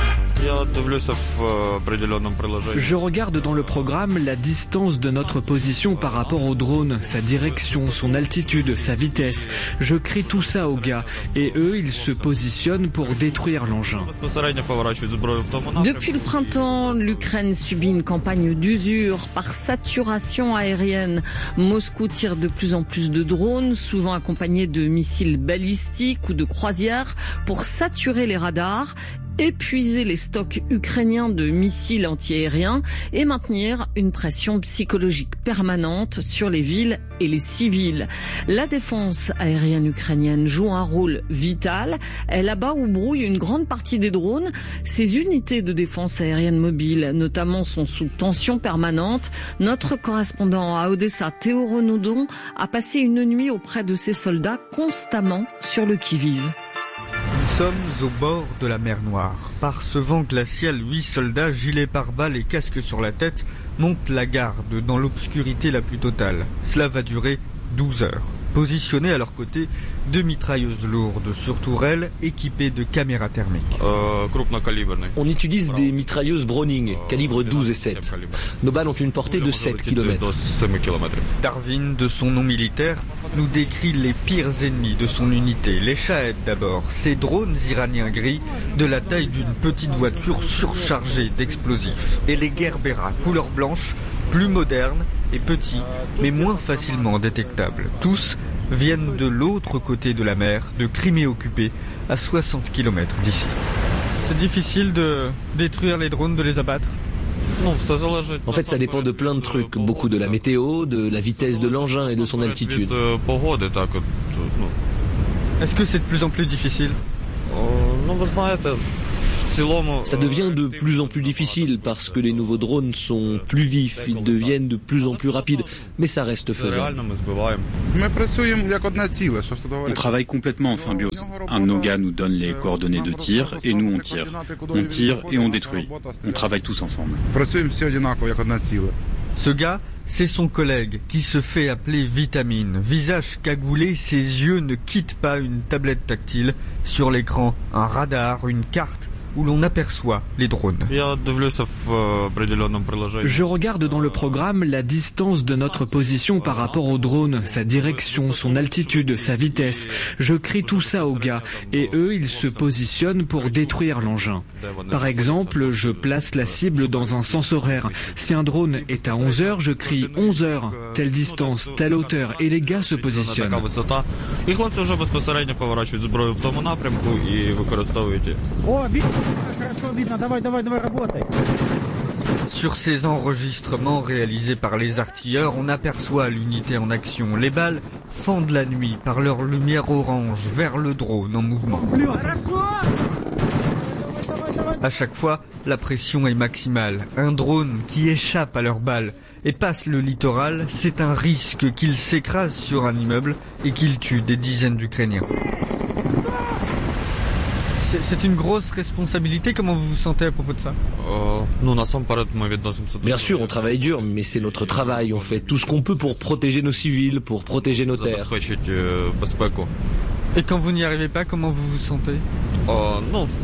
Je regarde dans le programme la distance de notre position par rapport au drone, sa direction, son altitude, sa vitesse. Je crie tout ça aux gars et eux, ils se positionnent pour détruire l'engin. Depuis le printemps, l'Ukraine subit une campagne d'usure par saturation aérienne. Moscou tire de plus en plus de drones, souvent accompagnés de missiles balistiques ou de croisières, pour saturer les radars, épuiser les stocks ukrainiens de missiles antiaériens et maintenir une pression psychologique permanente sur les villes et les civils. La défense aérienne ukrainienne joue un rôle vital. Elle abat ou brouille une grande partie des drones. Ces unités de défense aérienne mobile, notamment, sont sous tension permanente. Notre correspondant à Odessa, Théo Renaudon, a passé une nuit auprès de ces soldats constamment sur le qui-vive. Nous sommes au bord de la mer Noire. Par ce vent glacial, huit soldats, gilets pare-balles et casques sur la tête, montent la garde dans l'obscurité la plus totale. Cela va durer douze heures. Positionnées à leur côté, deux mitrailleuses lourdes sur tourelles équipées de caméras thermiques. On utilise des mitrailleuses Browning, calibre douze et sept. Nos balles ont une portée de sept kilomètres. Darwin, de son nom militaire, nous décrit les pires ennemis de son unité. Les Shahed d'abord, ces drones iraniens gris de la taille d'une petite voiture surchargée d'explosifs. Et les Gerbera, couleur blanche, plus modernes et petits, mais moins facilement détectables. Tous viennent de l'autre côté de la mer, de Crimée occupée, à soixante kilomètres d'ici. C'est difficile de détruire les drones, de les abattre ? En fait, ça dépend de plein de trucs. Beaucoup de la météo, de la vitesse de l'engin et de son altitude. Est-ce que c'est de plus en plus difficile ? Ça devient de plus en plus difficile parce que les nouveaux drones sont plus vifs, ils deviennent de plus en plus rapides, mais ça reste faisable. On travaille complètement en symbiose. Un de nos gars nous donne les coordonnées de tir et nous on tire. On tire et on détruit. On travaille tous ensemble. Ce gars, c'est son collègue qui se fait appeler Vitamine. Visage cagoulé, ses yeux ne quittent pas une tablette tactile. Sur l'écran, un radar, une carte où l'on aperçoit les drones. Je regarde dans le programme la distance de notre position par rapport au drone, sa direction, son altitude, sa vitesse. Je crie tout ça aux gars et eux, ils se positionnent pour détruire l'engin. Par exemple, je place la cible dans un sens horaire. Si un drone est à onze heures, je crie onze heures, telle distance, telle hauteur et les gars se positionnent. Sur ces enregistrements réalisés par les artilleurs, on aperçoit l'unité en action. Les balles fendent la nuit par leur lumière orange vers le drone en mouvement. À chaque fois, la pression est maximale. Un drone qui échappe à leurs balles et passe le littoral, c'est un risque qu'il s'écrase sur un immeuble et qu'il tue des dizaines d'Ukrainiens. C'est une grosse responsabilité. Comment vous vous sentez à propos de ça ? Bien sûr, on travaille dur, mais c'est notre travail. On fait tout ce qu'on peut pour protéger nos civils, pour protéger nos terres. Et quand vous n'y arrivez pas, comment vous vous sentez ? On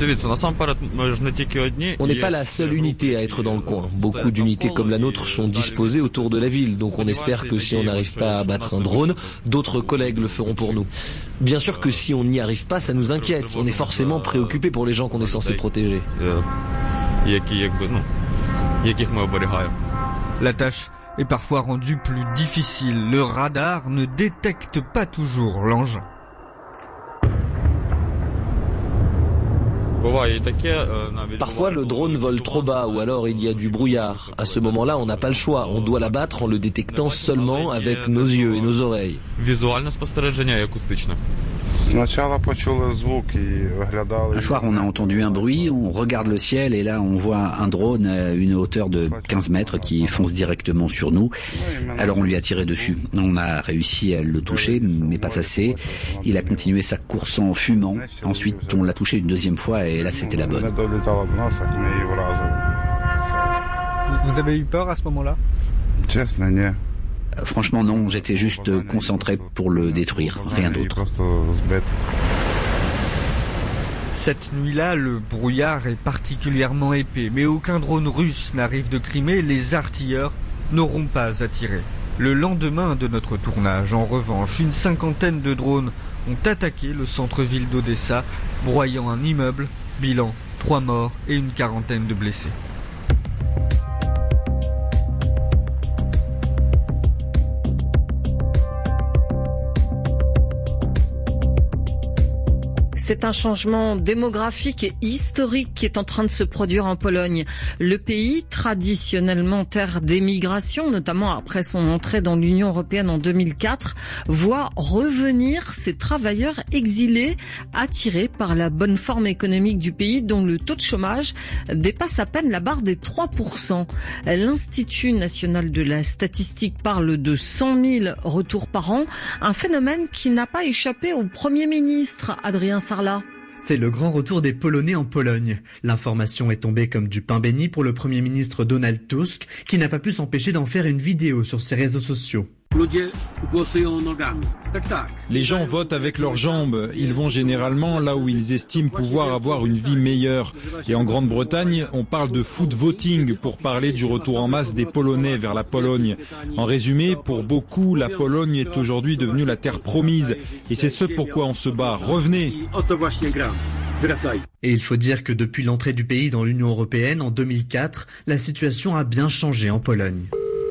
n'est pas la seule unité à être dans le coin. Beaucoup d'unités comme la nôtre sont disposées autour de la ville, donc on espère que si on n'arrive pas à abattre un drone, d'autres collègues le feront pour nous. Bien sûr que si on n'y arrive pas, ça nous inquiète. On est forcément préoccupé pour les gens qu'on est censé protéger. La tâche est parfois rendue plus difficile. Le radar ne détecte pas toujours l'engin. Parfois, le drone vole trop bas ou alors il y a du brouillard. À ce moment-là, on n'a pas le choix. On doit l'abattre en le détectant seulement avec nos yeux et nos oreilles. Un soir, on a entendu un bruit, on regarde le ciel et là, on voit un drone à une hauteur de quinze mètres qui fonce directement sur nous. Alors, on lui a tiré dessus. On a réussi à le toucher, mais pas assez. Il a continué sa course en fumant. Ensuite, on l'a touché une deuxième fois et là, c'était la bonne. Vous avez eu peur à ce moment-là ? Franchement non, j'étais juste concentré pour le détruire, rien d'autre. Cette nuit-là, le brouillard est particulièrement épais, mais aucun drone russe n'arrive de Crimée, les artilleurs n'auront pas à tirer. Le lendemain de notre tournage, en revanche, une cinquantaine de drones ont attaqué le centre-ville d'Odessa, broyant un immeuble, bilan, trois morts et une quarantaine de blessés. C'est un changement démographique et historique qui est en train de se produire en Pologne. Le pays, traditionnellement terre d'émigration, notamment après son entrée dans l'Union européenne en deux mille quatre, voit revenir ses travailleurs exilés attirés par la bonne forme économique du pays dont le taux de chômage dépasse à peine la barre des trois pour cent. L'Institut national de la statistique parle de cent mille retours par an, un phénomène qui n'a pas échappé au Premier ministre, Adrien Sarlat. C'est le grand retour des Polonais en Pologne. L'information est tombée comme du pain béni pour le Premier ministre Donald Tusk, qui n'a pas pu s'empêcher d'en faire une vidéo sur ses réseaux sociaux. Les gens votent avec leurs jambes. Ils vont généralement là où ils estiment pouvoir avoir une vie meilleure. Et en Grande-Bretagne, on parle de foot voting pour parler du retour en masse des Polonais vers la Pologne. En résumé, pour beaucoup, la Pologne est aujourd'hui devenue la terre promise. Et c'est ce pourquoi on se bat. Revenez! Et il faut dire que depuis l'entrée du pays dans l'Union européenne en deux mille quatre, la situation a bien changé en Pologne.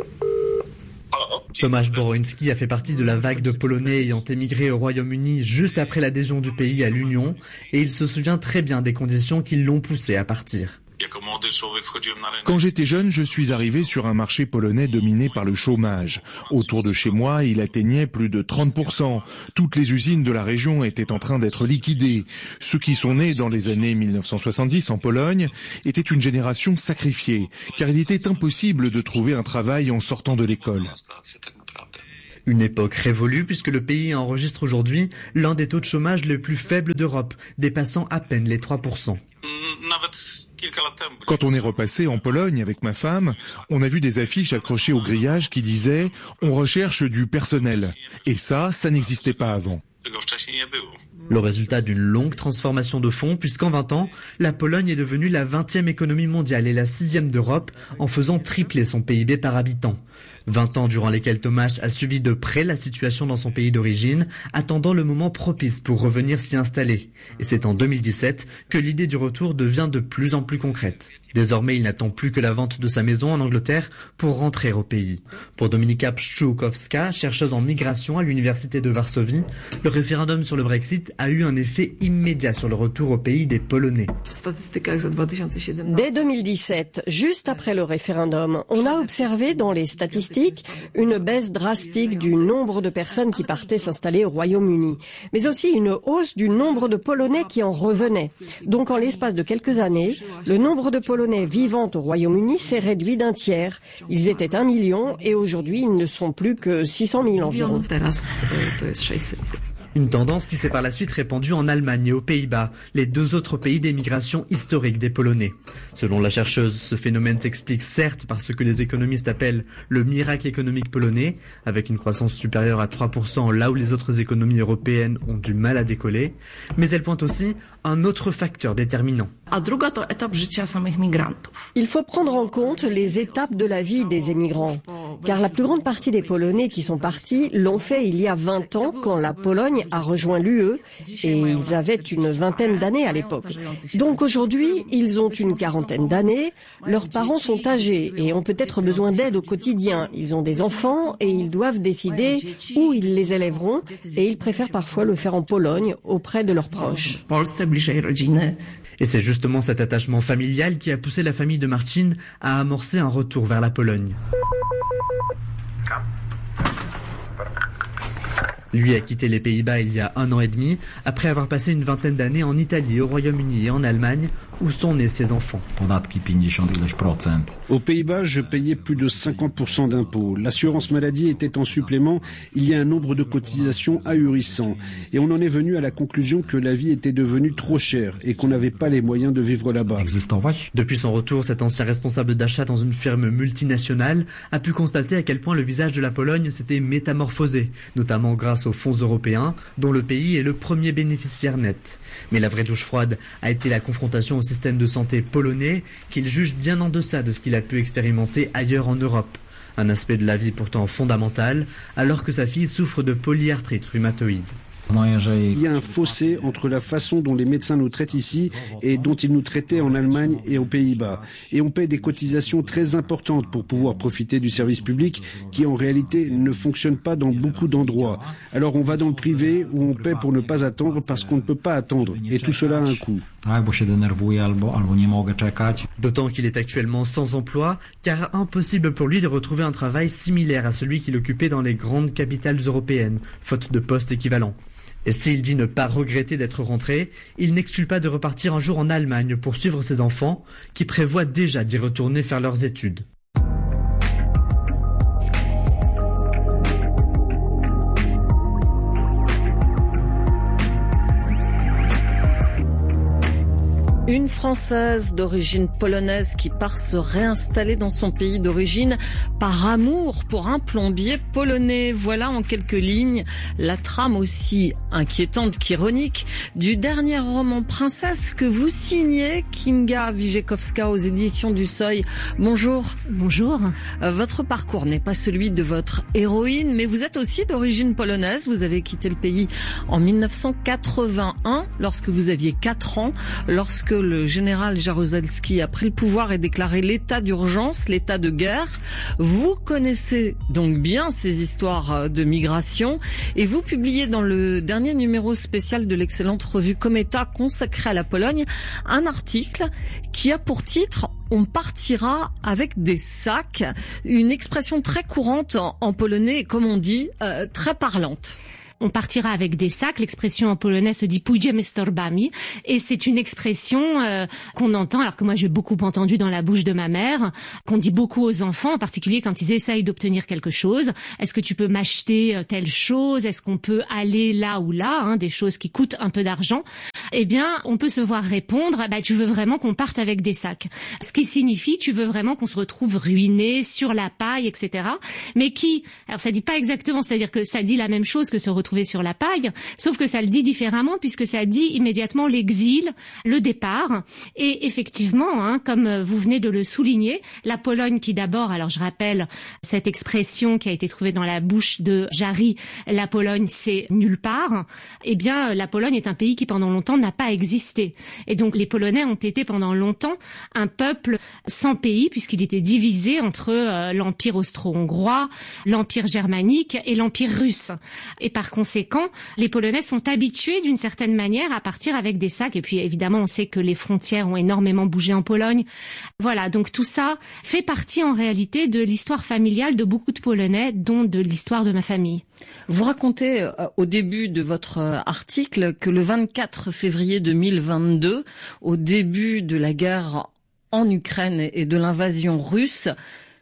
Tomasz Boroński a fait partie de la vague de Polonais ayant émigré au Royaume-Uni juste après l'adhésion du pays à l'Union, et il se souvient très bien des conditions qui l'ont poussé à partir. Quand j'étais jeune, je suis arrivé sur un marché polonais dominé par le chômage. Autour de chez moi, il atteignait plus de trente pour cent. Toutes les usines de la région étaient en train d'être liquidées. Ceux qui sont nés dans les années mille neuf cent soixante-dix en Pologne étaient une génération sacrifiée, car il était impossible de trouver un travail en sortant de l'école. Une époque révolue puisque le pays enregistre aujourd'hui l'un des taux de chômage les plus faibles d'Europe, dépassant à peine les trois pour cent. Quand on est repassé en Pologne avec ma femme, on a vu des affiches accrochées au grillage qui disaient « On recherche du personnel ». Et ça, ça n'existait pas avant. Le résultat d'une longue transformation de fond, puisqu'en vingt ans, la Pologne est devenue la vingtième économie mondiale et la sixième d'Europe, en faisant tripler son P I B par habitant. vingt ans durant lesquels Tomasz a suivi de près la situation dans son pays d'origine, attendant le moment propice pour revenir s'y installer. Et c'est en deux mille dix-sept que l'idée du retour devient de plus en plus concrète. Désormais, il n'attend plus que la vente de sa maison en Angleterre pour rentrer au pays. Pour Dominika Pszczółkowska, chercheuse en migration à l'université de Varsovie, le référendum sur le Brexit a eu un effet immédiat sur le retour au pays des Polonais. Dès deux mille dix-sept, juste après le référendum, on a observé dans les statistiques une baisse drastique du nombre de personnes qui partaient s'installer au Royaume-Uni, mais aussi une hausse du nombre de Polonais qui en revenaient. Donc en l'espace de quelques années, le nombre de Polonais vivant au Royaume-Uni s'est réduit d'un tiers. Ils étaient un million et aujourd'hui ils ne sont plus que six cent mille environ. Une tendance qui s'est par la suite répandue en Allemagne et aux Pays-Bas, les deux autres pays d'émigration historique des Polonais. Selon la chercheuse, ce phénomène s'explique certes par ce que les économistes appellent le miracle économique polonais, avec une croissance supérieure à trois pour cent là où les autres économies européennes ont du mal à décoller, mais elle pointe aussi un autre facteur déterminant. Il faut prendre en compte les étapes de la vie des émigrants, car la plus grande partie des Polonais qui sont partis l'ont fait il y a vingt ans quand la Pologne a rejoint l'U E et ils avaient une vingtaine d'années à l'époque. Donc aujourd'hui, ils ont une quarantaine d'années, leurs parents sont âgés et ont peut-être besoin d'aide au quotidien. Ils ont des enfants et ils doivent décider où ils les élèveront et ils préfèrent parfois le faire en Pologne auprès de leurs proches. Et c'est justement cet attachement familial qui a poussé la famille de Marcin à amorcer un retour vers la Pologne. Lui a quitté les Pays-Bas il y a un an et demi, après avoir passé une vingtaine d'années en Italie, au Royaume-Uni et en Allemagne, où sont nés ses enfants. Aux Pays-Bas, je payais plus de cinquante pour cent d'impôts. L'assurance maladie était en supplément. Il y a un nombre de cotisations ahurissant. Et on en est venu à la conclusion que la vie était devenue trop chère et qu'on n'avait pas les moyens de vivre là-bas. Depuis son retour, cet ancien responsable d'achat dans une firme multinationale a pu constater à quel point le visage de la Pologne s'était métamorphosé, notamment grâce aux fonds européens, dont le pays est le premier bénéficiaire net. Mais la vraie douche froide a été la confrontation au système de santé polonais, qu'il juge bien en deçà de ce qu'il a pu expérimenter ailleurs en Europe. Un aspect de la vie pourtant fondamental, alors que sa fille souffre de polyarthrite rhumatoïde. Il y a un fossé entre la façon dont les médecins nous traitent ici et dont ils nous traitaient en Allemagne et aux Pays-Bas. Et on paie des cotisations très importantes pour pouvoir profiter du service public qui en réalité ne fonctionne pas dans beaucoup d'endroits. Alors on va dans le privé où on paie pour ne pas attendre parce qu'on ne peut pas attendre. Et tout cela a un coût. D'autant qu'il est actuellement sans emploi, car impossible pour lui de retrouver un travail similaire à celui qu'il occupait dans les grandes capitales européennes, faute de poste équivalent. Et s'il dit ne pas regretter d'être rentré, il n'exclut pas de repartir un jour en Allemagne pour suivre ses enfants, qui prévoient déjà d'y retourner faire leurs études. Une Française d'origine polonaise qui part se réinstaller dans son pays d'origine par amour pour un plombier polonais. Voilà en quelques lignes la trame aussi inquiétante qu'ironique du dernier roman Princesse que vous signez, Kinga Wieczekowska, aux éditions du Seuil. Bonjour. Bonjour. Votre parcours n'est pas celui de votre héroïne, mais vous êtes aussi d'origine polonaise. Vous avez quitté le pays en mille neuf cent quatre-vingt-un, lorsque vous aviez quatre ans, lorsque le général Jaruzelski a pris le pouvoir et déclaré l'état d'urgence, l'état de guerre. Vous connaissez donc bien ces histoires de migration et vous publiez dans le dernier numéro spécial de l'excellente revue Cometa consacrée à la Pologne un article qui a pour titre « On partira avec des sacs », une expression très courante en, en polonais et comme on dit, euh, très parlante. On partira avec des sacs. L'expression en polonais se dit pójdziemy z torbami, et c'est une expression euh, qu'on entend, alors que moi j'ai beaucoup entendu dans la bouche de ma mère, qu'on dit beaucoup aux enfants, en particulier quand ils essayent d'obtenir quelque chose. Est-ce que tu peux m'acheter telle chose? Est-ce qu'on peut aller là ou là, hein, des choses qui coûtent un peu d'argent? Eh bien, on peut se voir répondre, bah, tu veux vraiment qu'on parte avec des sacs. Ce qui signifie, tu veux vraiment qu'on se retrouve ruiné, sur la paille, et cetera. Mais qui, alors ça dit pas exactement, c'est-à-dire que ça dit la même chose que se retrouver sur la paille, sauf que ça le dit différemment puisque ça dit immédiatement l'exil, le départ. Et effectivement, hein, comme vous venez de le souligner, la Pologne qui d'abord, alors je rappelle cette expression qui a été trouvée dans la bouche de Jarry, la Pologne c'est nulle part, eh bien la Pologne est un pays qui pendant longtemps n'a pas existé. Et donc les Polonais ont été pendant longtemps un peuple sans pays puisqu'il était divisé entre euh, l'Empire austro-hongrois, l'Empire germanique et l'Empire russe. Et par conséquent, les Polonais sont habitués d'une certaine manière à partir avec des sacs. Et puis évidemment, on sait que les frontières ont énormément bougé en Pologne. Voilà, donc tout ça fait partie en réalité de l'histoire familiale de beaucoup de Polonais, dont de l'histoire de ma famille. Vous racontez euh, au début de votre euh, article que le vingt-quatre février deux mille vingt-deux, au début de la guerre en Ukraine et de l'invasion russe,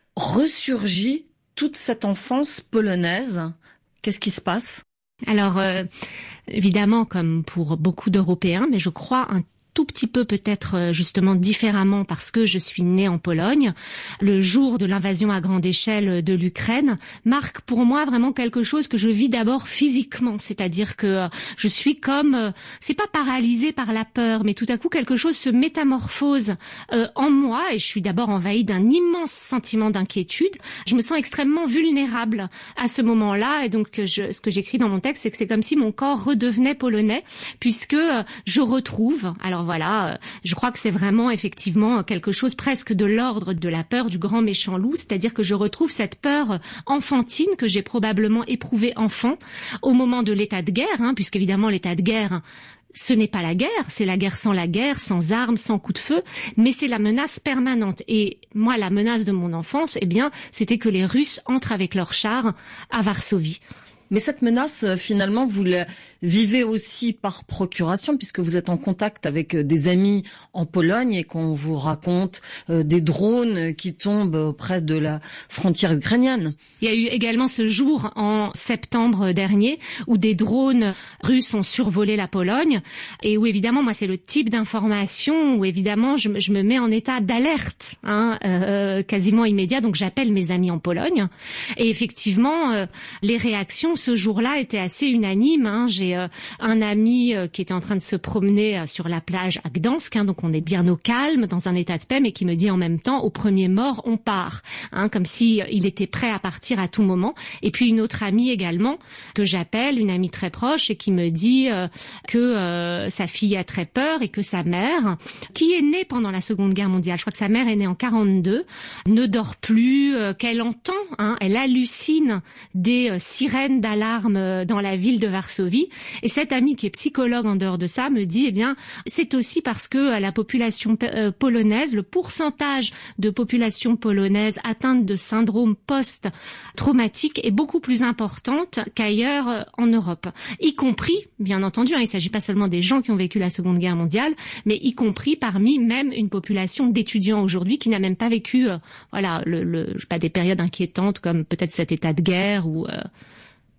ressurgit toute cette enfance polonaise. Qu'est-ce qui se passe ? Alors, euh, évidemment, comme pour beaucoup d'Européens, mais je crois un tout petit peu peut-être justement différemment parce que je suis née en Pologne. Le jour de l'invasion à grande échelle de l'Ukraine marque pour moi vraiment quelque chose que je vis d'abord physiquement, c'est-à-dire que je suis comme, c'est pas paralysée par la peur, mais tout à coup quelque chose se métamorphose euh, en moi et je suis d'abord envahie d'un immense sentiment d'inquiétude. Je me sens extrêmement vulnérable à ce moment-là et donc je, ce que j'écris dans mon texte, c'est que c'est comme si mon corps redevenait polonais puisque je retrouve, alors voilà, je crois que c'est vraiment effectivement quelque chose presque de l'ordre de la peur du grand méchant loup, c'est-à-dire que je retrouve cette peur enfantine que j'ai probablement éprouvée enfant au moment de l'état de guerre, hein, puisqu'évidemment l'état de guerre, ce n'est pas la guerre, c'est la guerre sans la guerre, sans armes, sans coup de feu, mais c'est la menace permanente. Et moi, la menace de mon enfance, eh bien, c'était que les Russes entrent avec leurs chars à Varsovie. Mais cette menace, finalement, vous la vivez aussi par procuration, puisque vous êtes en contact avec des amis en Pologne et qu'on vous raconte des drones qui tombent près de la frontière ukrainienne. Il y a eu également ce jour en septembre dernier où des drones russes ont survolé la Pologne et où évidemment, moi, c'est le type d'information où évidemment, je, je me mets en état d'alerte, hein, euh, quasiment immédiat. Donc, j'appelle mes amis en Pologne et effectivement, euh, les réactions ce jour-là était assez unanime. Hein. J'ai euh, un ami euh, qui était en train de se promener euh, sur la plage à Gdansk, hein, donc on est bien au calme, dans un état de paix, mais qui me dit en même temps, au premier mort, on part, hein, comme si euh, il était prêt à partir à tout moment. Et puis une autre amie également que j'appelle, une amie très proche, et qui me dit euh, que euh, sa fille a très peur et que sa mère, qui est née pendant la Seconde Guerre mondiale, je crois que sa mère est née en quarante-deux, ne dort plus, euh, qu'elle entend, hein, elle hallucine des euh, sirènes d'alarme dans la ville de Varsovie. Et cette amie qui est psychologue en dehors de ça me dit, eh bien, c'est aussi parce que la population polonaise, le pourcentage de population polonaise atteinte de syndrome post-traumatique est beaucoup plus importante qu'ailleurs en Europe. Y compris, bien entendu, hein, il ne s'agit pas seulement des gens qui ont vécu la Seconde Guerre mondiale, mais y compris parmi même une population d'étudiants aujourd'hui qui n'a même pas vécu, euh, voilà, le, le, je sais pas, des périodes inquiétantes comme peut-être cet état de guerre ou... Euh,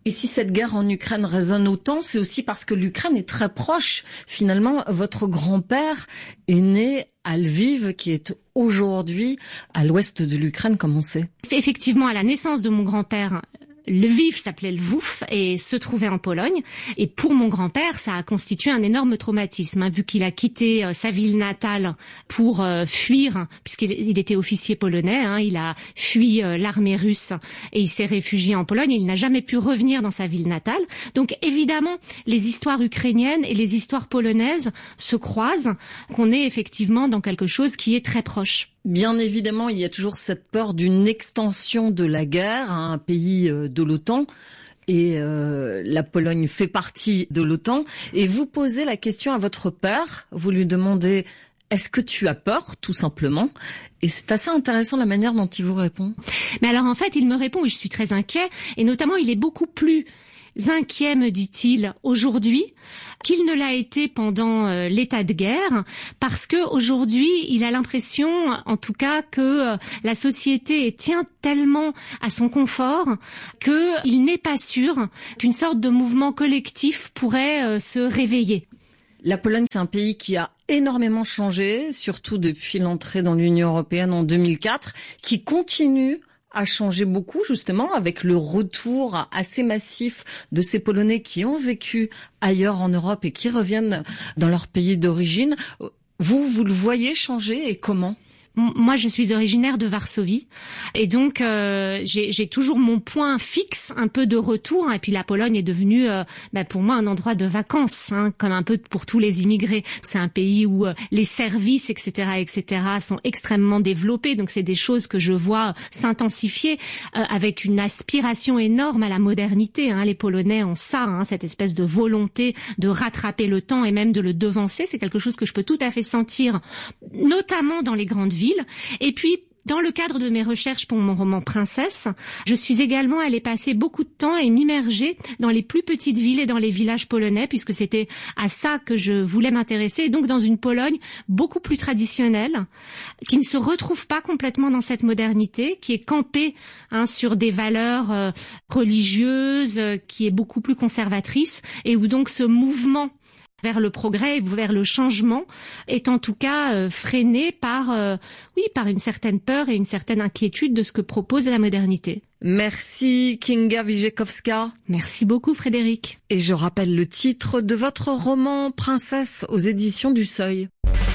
Et si cette guerre en Ukraine résonne autant, c'est aussi parce que l'Ukraine est très proche. Finalement, votre grand-père est né à Lviv, qui est aujourd'hui à l'ouest de l'Ukraine, comme on sait. Effectivement, à la naissance de mon grand-père, Lviv s'appelait Lvów et se trouvait en Pologne. Et pour mon grand-père, ça a constitué un énorme traumatisme, hein, vu qu'il a quitté euh, sa ville natale pour euh, fuir, puisqu'il il était officier polonais. Hein, il a fui euh, l'armée russe et il s'est réfugié en Pologne. Et il n'a jamais pu revenir dans sa ville natale. Donc évidemment, les histoires ukrainiennes et les histoires polonaises se croisent. Qu'on est effectivement dans quelque chose qui est très proche. Bien évidemment, il y a toujours cette peur d'une extension de la guerre à un pays de l'OTAN. Et euh, la Pologne fait partie de l'OTAN. Et vous posez la question à votre père, vous lui demandez « Est-ce que tu as peur ?» tout simplement. Et c'est assez intéressant la manière dont il vous répond. Mais alors en fait, il me répond « Oui, je suis très inquiet. » Et notamment, il est beaucoup plus inquiet, me dit-il, aujourd'hui qu'il ne l'a été pendant euh, l'état de guerre, parce que aujourd'hui, il a l'impression, en tout cas, que euh, la société tient tellement à son confort qu'il n'est pas sûr qu'une sorte de mouvement collectif pourrait euh, se réveiller. La Pologne, c'est un pays qui a énormément changé, surtout depuis l'entrée dans l'Union européenne en deux mille quatre, qui continue a changé beaucoup, justement, avec le retour assez massif de ces Polonais qui ont vécu ailleurs en Europe et qui reviennent dans leur pays d'origine. Vous, vous le voyez changer et comment ? Moi, je suis originaire de Varsovie et donc euh, j'ai, j'ai toujours mon point fixe, un peu de retour. Et puis la Pologne est devenue, euh, bah, pour moi, un endroit de vacances, hein, comme un peu pour tous les immigrés. C'est un pays où euh, les services, et cetera, et cetera, sont extrêmement développés. Donc c'est des choses que je vois s'intensifier euh, avec une aspiration énorme à la modernité. Hein. Les Polonais ont ça, hein, cette espèce de volonté de rattraper le temps et même de le devancer. C'est quelque chose que je peux tout à fait sentir, notamment dans les grandes villes. Et puis, dans le cadre de mes recherches pour mon roman Princesse, je suis également allée passer beaucoup de temps et m'immerger dans les plus petites villes et dans les villages polonais, puisque c'était à ça que je voulais m'intéresser. Et donc dans une Pologne beaucoup plus traditionnelle, qui ne se retrouve pas complètement dans cette modernité, qui est campée hein, sur des valeurs euh, religieuses, euh, qui est beaucoup plus conservatrice, et où donc ce mouvement vers le progrès, vers le changement, est en tout cas euh, freiné par, euh, oui, par une certaine peur et une certaine inquiétude de ce que propose la modernité. Merci Kinga Wieczekowska. Merci beaucoup Frédéric. Et je rappelle le titre de votre roman Princesse aux éditions du Seuil.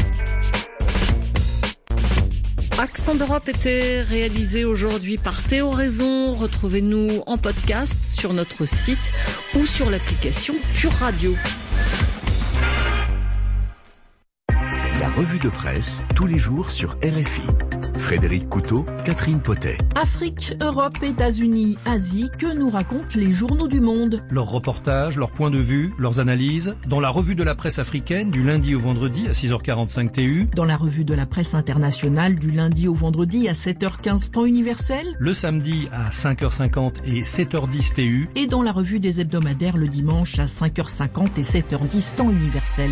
Accent d'Europe était réalisé aujourd'hui par Théo Raison. Retrouvez-nous en podcast sur notre site ou sur l'application Pure Radio. La revue de presse, tous les jours sur R F I. Frédéric Couteau, Catherine Potet. Afrique, Europe, États-Unis, Asie, que nous racontent les journaux du monde ? Leurs reportages, leurs points de vue, leurs analyses, dans la revue de la presse africaine du lundi au vendredi à six heures quarante-cinq T U. Dans la revue de la presse internationale du lundi au vendredi à sept heures quinze temps universel. Le samedi à cinq heures cinquante et sept heures dix T U. Et dans la revue des hebdomadaires le dimanche à cinq heures cinquante et sept heures dix temps universel.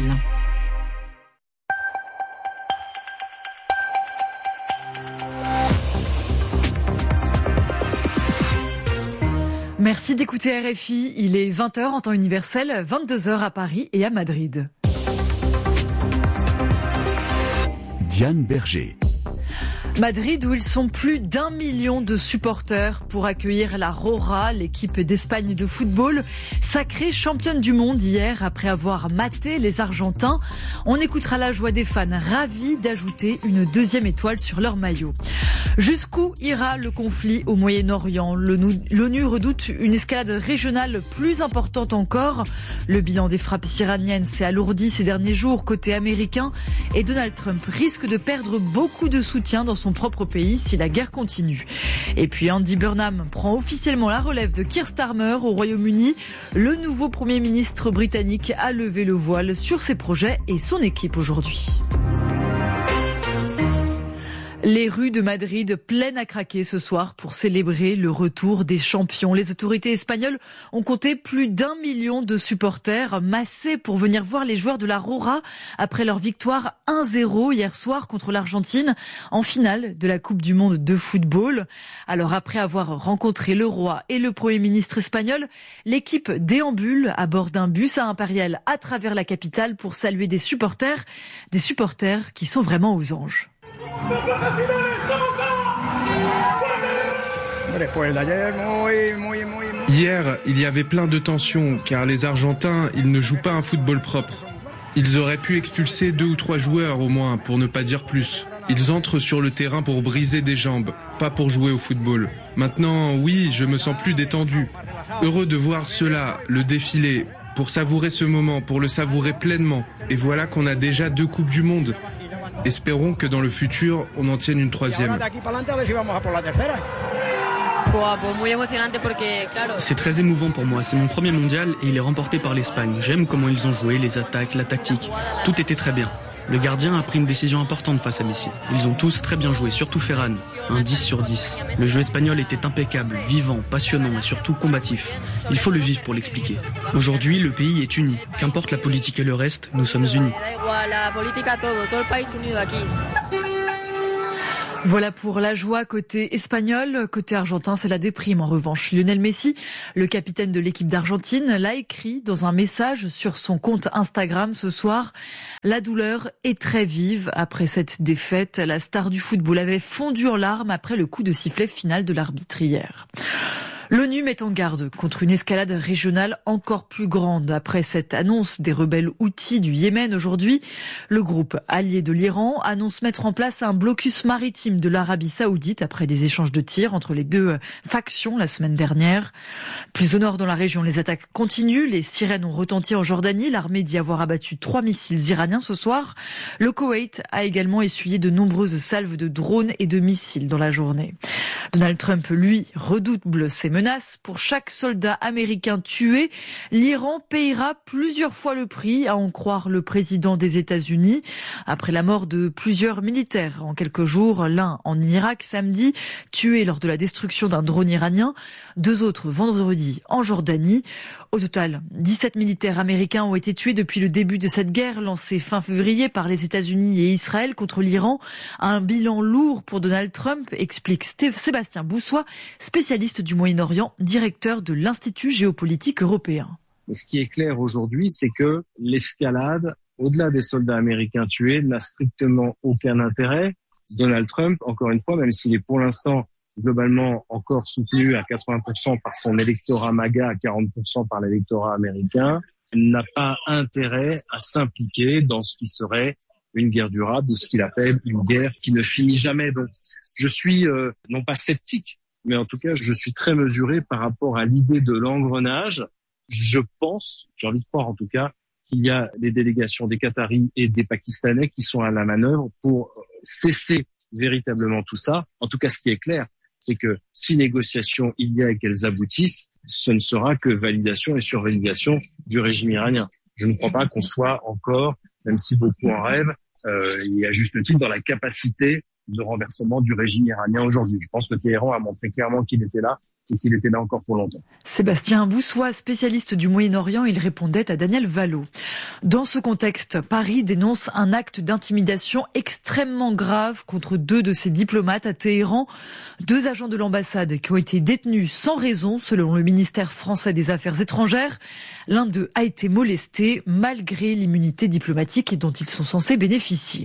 Merci d'écouter R F I. Il est vingt heures en temps universel, vingt-deux heures à Paris et à Madrid. Diane Berger. Madrid, où ils sont plus d'un million de supporters pour accueillir la Roja, l'équipe d'Espagne de football, sacrée championne du monde hier après avoir maté les Argentins. On écoutera la joie des fans ravis d'ajouter une deuxième étoile sur leur maillot. Jusqu'où ira le conflit au Moyen-Orient ? L'ONU redoute une escalade régionale plus importante encore. Le bilan des frappes iraniennes s'est alourdi ces derniers jours côté américain et Donald Trump risque de perdre beaucoup de soutien dans son propre pays si la guerre continue. Et puis Andy Burnham prend officiellement la relève de Keir Starmer au Royaume-Uni. Le nouveau Premier ministre britannique a levé le voile sur ses projets et son équipe aujourd'hui. Les rues de Madrid pleines à craquer ce soir pour célébrer le retour des champions. Les autorités espagnoles ont compté plus d'un million de supporters massés pour venir voir les joueurs de la Roja après leur victoire un zéro hier soir contre l'Argentine en finale de la Coupe du Monde de football. Alors après avoir rencontré le roi et le Premier ministre espagnol, l'équipe déambule à bord d'un bus à Impérial à travers la capitale pour saluer des supporters, des supporters qui sont vraiment aux anges. Hier, il y avait plein de tensions car les Argentins, ils ne jouent pas un football propre. Ils auraient pu expulser deux ou trois joueurs au moins, pour ne pas dire plus. Ils entrent sur le terrain pour briser des jambes, pas pour jouer au football. Maintenant, oui, je me sens plus détendu. Heureux de voir cela, le défilé, pour savourer ce moment, pour le savourer pleinement. Et voilà qu'on a déjà deux Coupes du Monde. Espérons que dans le futur, on en tienne une troisième. C'est très émouvant pour moi, c'est mon premier mondial et il est remporté par l'Espagne. J'aime comment ils ont joué, les attaques, la tactique. Tout était très bien. Le gardien a pris une décision importante face à Messi. Ils ont tous très bien joué, surtout Ferran, un dix sur dix. Le jeu espagnol était impeccable, vivant, passionnant et surtout combatif. Il faut le vivre pour l'expliquer. Aujourd'hui, le pays est uni. Qu'importe la politique et le reste, nous sommes unis. Voilà pour la joie côté espagnol. Côté argentin, c'est la déprime en revanche. Lionel Messi, le capitaine de l'équipe d'Argentine, l'a écrit dans un message sur son compte Instagram ce soir. La douleur est très vive après cette défaite. La star du football avait fondu en larmes après le coup de sifflet final de l'arbitre hier. L'ONU met en garde contre une escalade régionale encore plus grande. Après cette annonce des rebelles houthis du Yémen aujourd'hui, le groupe allié de l'Iran annonce mettre en place un blocus maritime de l'Arabie Saoudite après des échanges de tirs entre les deux factions la semaine dernière. Plus au nord dans la région, les attaques continuent. Les sirènes ont retenti en Jordanie. L'armée dit avoir abattu trois missiles iraniens ce soir. Le Koweït a également essuyé de nombreuses salves de drones et de missiles dans la journée. Donald Trump, lui, redouble ses menaces. Pour chaque soldat américain tué, l'Iran payera plusieurs fois le prix, à en croire le président des États-Unis. Après la mort de plusieurs militaires en quelques jours, l'un en Irak samedi, tué lors de la destruction d'un drone iranien, deux autres vendredi en Jordanie. Au total, dix-sept militaires américains ont été tués depuis le début de cette guerre lancée fin février par les États-Unis et Israël contre l'Iran. Un bilan lourd pour Donald Trump, explique Sébastien Boussois, spécialiste du Moyen-Orient, directeur de l'Institut géopolitique européen. Ce qui est clair aujourd'hui, c'est que l'escalade, au-delà des soldats américains tués, n'a strictement aucun intérêt. Donald Trump, encore une fois, même s'il est pour l'instant globalement encore soutenu à quatre-vingts pour cent par son électorat MAGA, à quarante pour cent par l'électorat américain, n'a pas intérêt à s'impliquer dans ce qui serait une guerre durable ou ce qu'il appelle une guerre qui ne finit jamais. Donc, je suis euh, non pas sceptique, mais en tout cas, je suis très mesuré par rapport à l'idée de l'engrenage. Je pense, j'ai envie de croire en tout cas, qu'il y a des délégations des Qataris et des Pakistanais qui sont à la manœuvre pour cesser véritablement tout ça. En tout cas, ce qui est clair, c'est que si négociation il y a et qu'elles aboutissent, ce ne sera que validation et survalidation du régime iranien. Je ne crois pas qu'on soit encore, même si beaucoup en rêvent, euh, et à juste titre, dans la capacité de renversement du régime iranien aujourd'hui. Je pense que Téhéran a montré clairement qu'il était là et qu'il était là encore pour longtemps. Sébastien Boussois, spécialiste du Moyen-Orient, il répondait à Daniel Vallot. Dans ce contexte, Paris dénonce un acte d'intimidation extrêmement grave contre deux de ses diplomates à Téhéran. Deux agents de l'ambassade qui ont été détenus sans raison, selon le ministère français des Affaires étrangères. L'un d'eux a été molesté malgré l'immunité diplomatique dont ils sont censés bénéficier.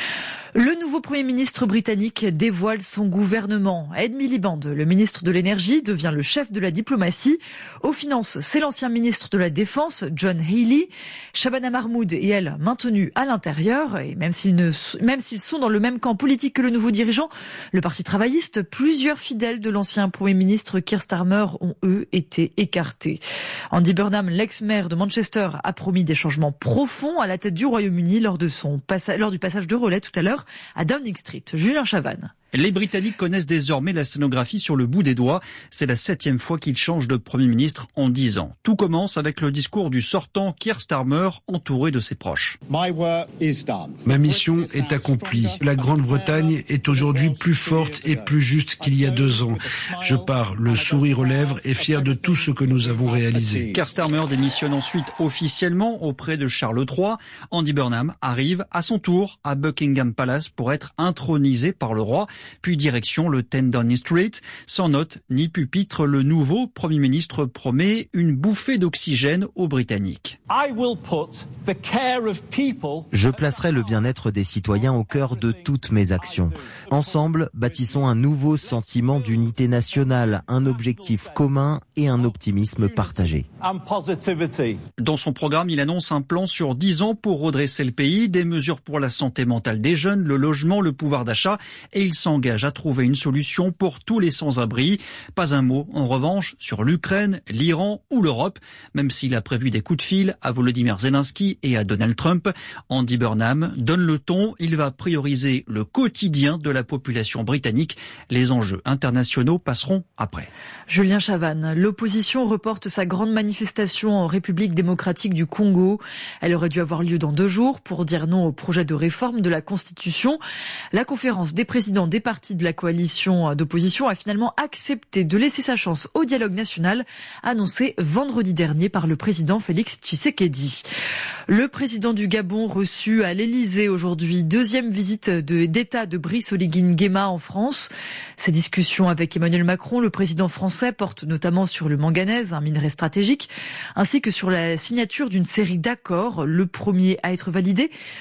Le nouveau Premier ministre britannique dévoile son gouvernement. Ed Miliband, le ministre de l'Énergie, devient le chef de la diplomatie. Aux finances, c'est l'ancien ministre de la Défense, John Healey. Shabana Mahmoud et elle, maintenus à l'intérieur. Et même s'ils, ne, même s'ils sont dans le même camp politique que le nouveau dirigeant, le Parti travailliste, plusieurs fidèles de l'ancien Premier ministre Keir Starmer ont, eux, été écartés. Andy Burnham, l'ex-maire de Manchester, a promis des changements profonds à la tête du Royaume-Uni lors, de son passa- lors du passage de relais tout à l'heure à Downing Street. Julien Chavannes. Les Britanniques connaissent désormais la scénographie sur le bout des doigts. C'est la septième fois qu'ils changent de Premier ministre en dix ans. Tout commence avec le discours du sortant Keir Starmer, entouré de ses proches. Ma mission est accomplie. La Grande-Bretagne est aujourd'hui plus forte et plus juste qu'il y a deux ans. Je pars, le sourire aux lèvres et fier de tout ce que nous avons réalisé. Keir Starmer démissionne ensuite officiellement auprès de Charles trois. Andy Burnham arrive à son tour à Buckingham Palace pour être intronisé par le roi. Puis direction le dix Downing Street. Sans note ni pupitre, le nouveau Premier ministre promet une bouffée d'oxygène aux Britanniques. Je placerai le bien-être des citoyens au cœur de toutes mes actions. Ensemble, bâtissons un nouveau sentiment d'unité nationale, un objectif commun et un optimisme partagé. Dans son programme, il annonce un plan sur dix ans pour redresser le pays, des mesures pour la santé mentale des jeunes, le logement, le pouvoir d'achat, et il s'engage à trouver une solution pour tous les sans-abri. Pas un mot, en revanche, sur l'Ukraine, l'Iran ou l'Europe, même s'il a prévu des coups de fil à Volodymyr Zelensky et à Donald Trump. Andy Burnham donne le ton, il va prioriser le quotidien de la population britannique. Les enjeux internationaux passeront après. Julien Chavannes, l'opposition reporte sa grande manifestation en République démocratique du Congo. Elle aurait dû avoir lieu dans deux jours pour dire non au projet de réforme de la Constitution. La conférence des présidents des partis de la coalition d'opposition a finalement accepté de laisser sa chance au dialogue national, annoncé vendredi dernier par le président Félix Tshisekedi. Le président du Gabon reçu à l'Elysée aujourd'hui, deuxième visite de, d'État de Brice Oligui Nguema en France. Ces discussions avec Emmanuel Macron, le président français, portent notamment sur le manganèse, un minerai stratégique, ainsi que sur la signature d'une série d'accords. Le premier à être validé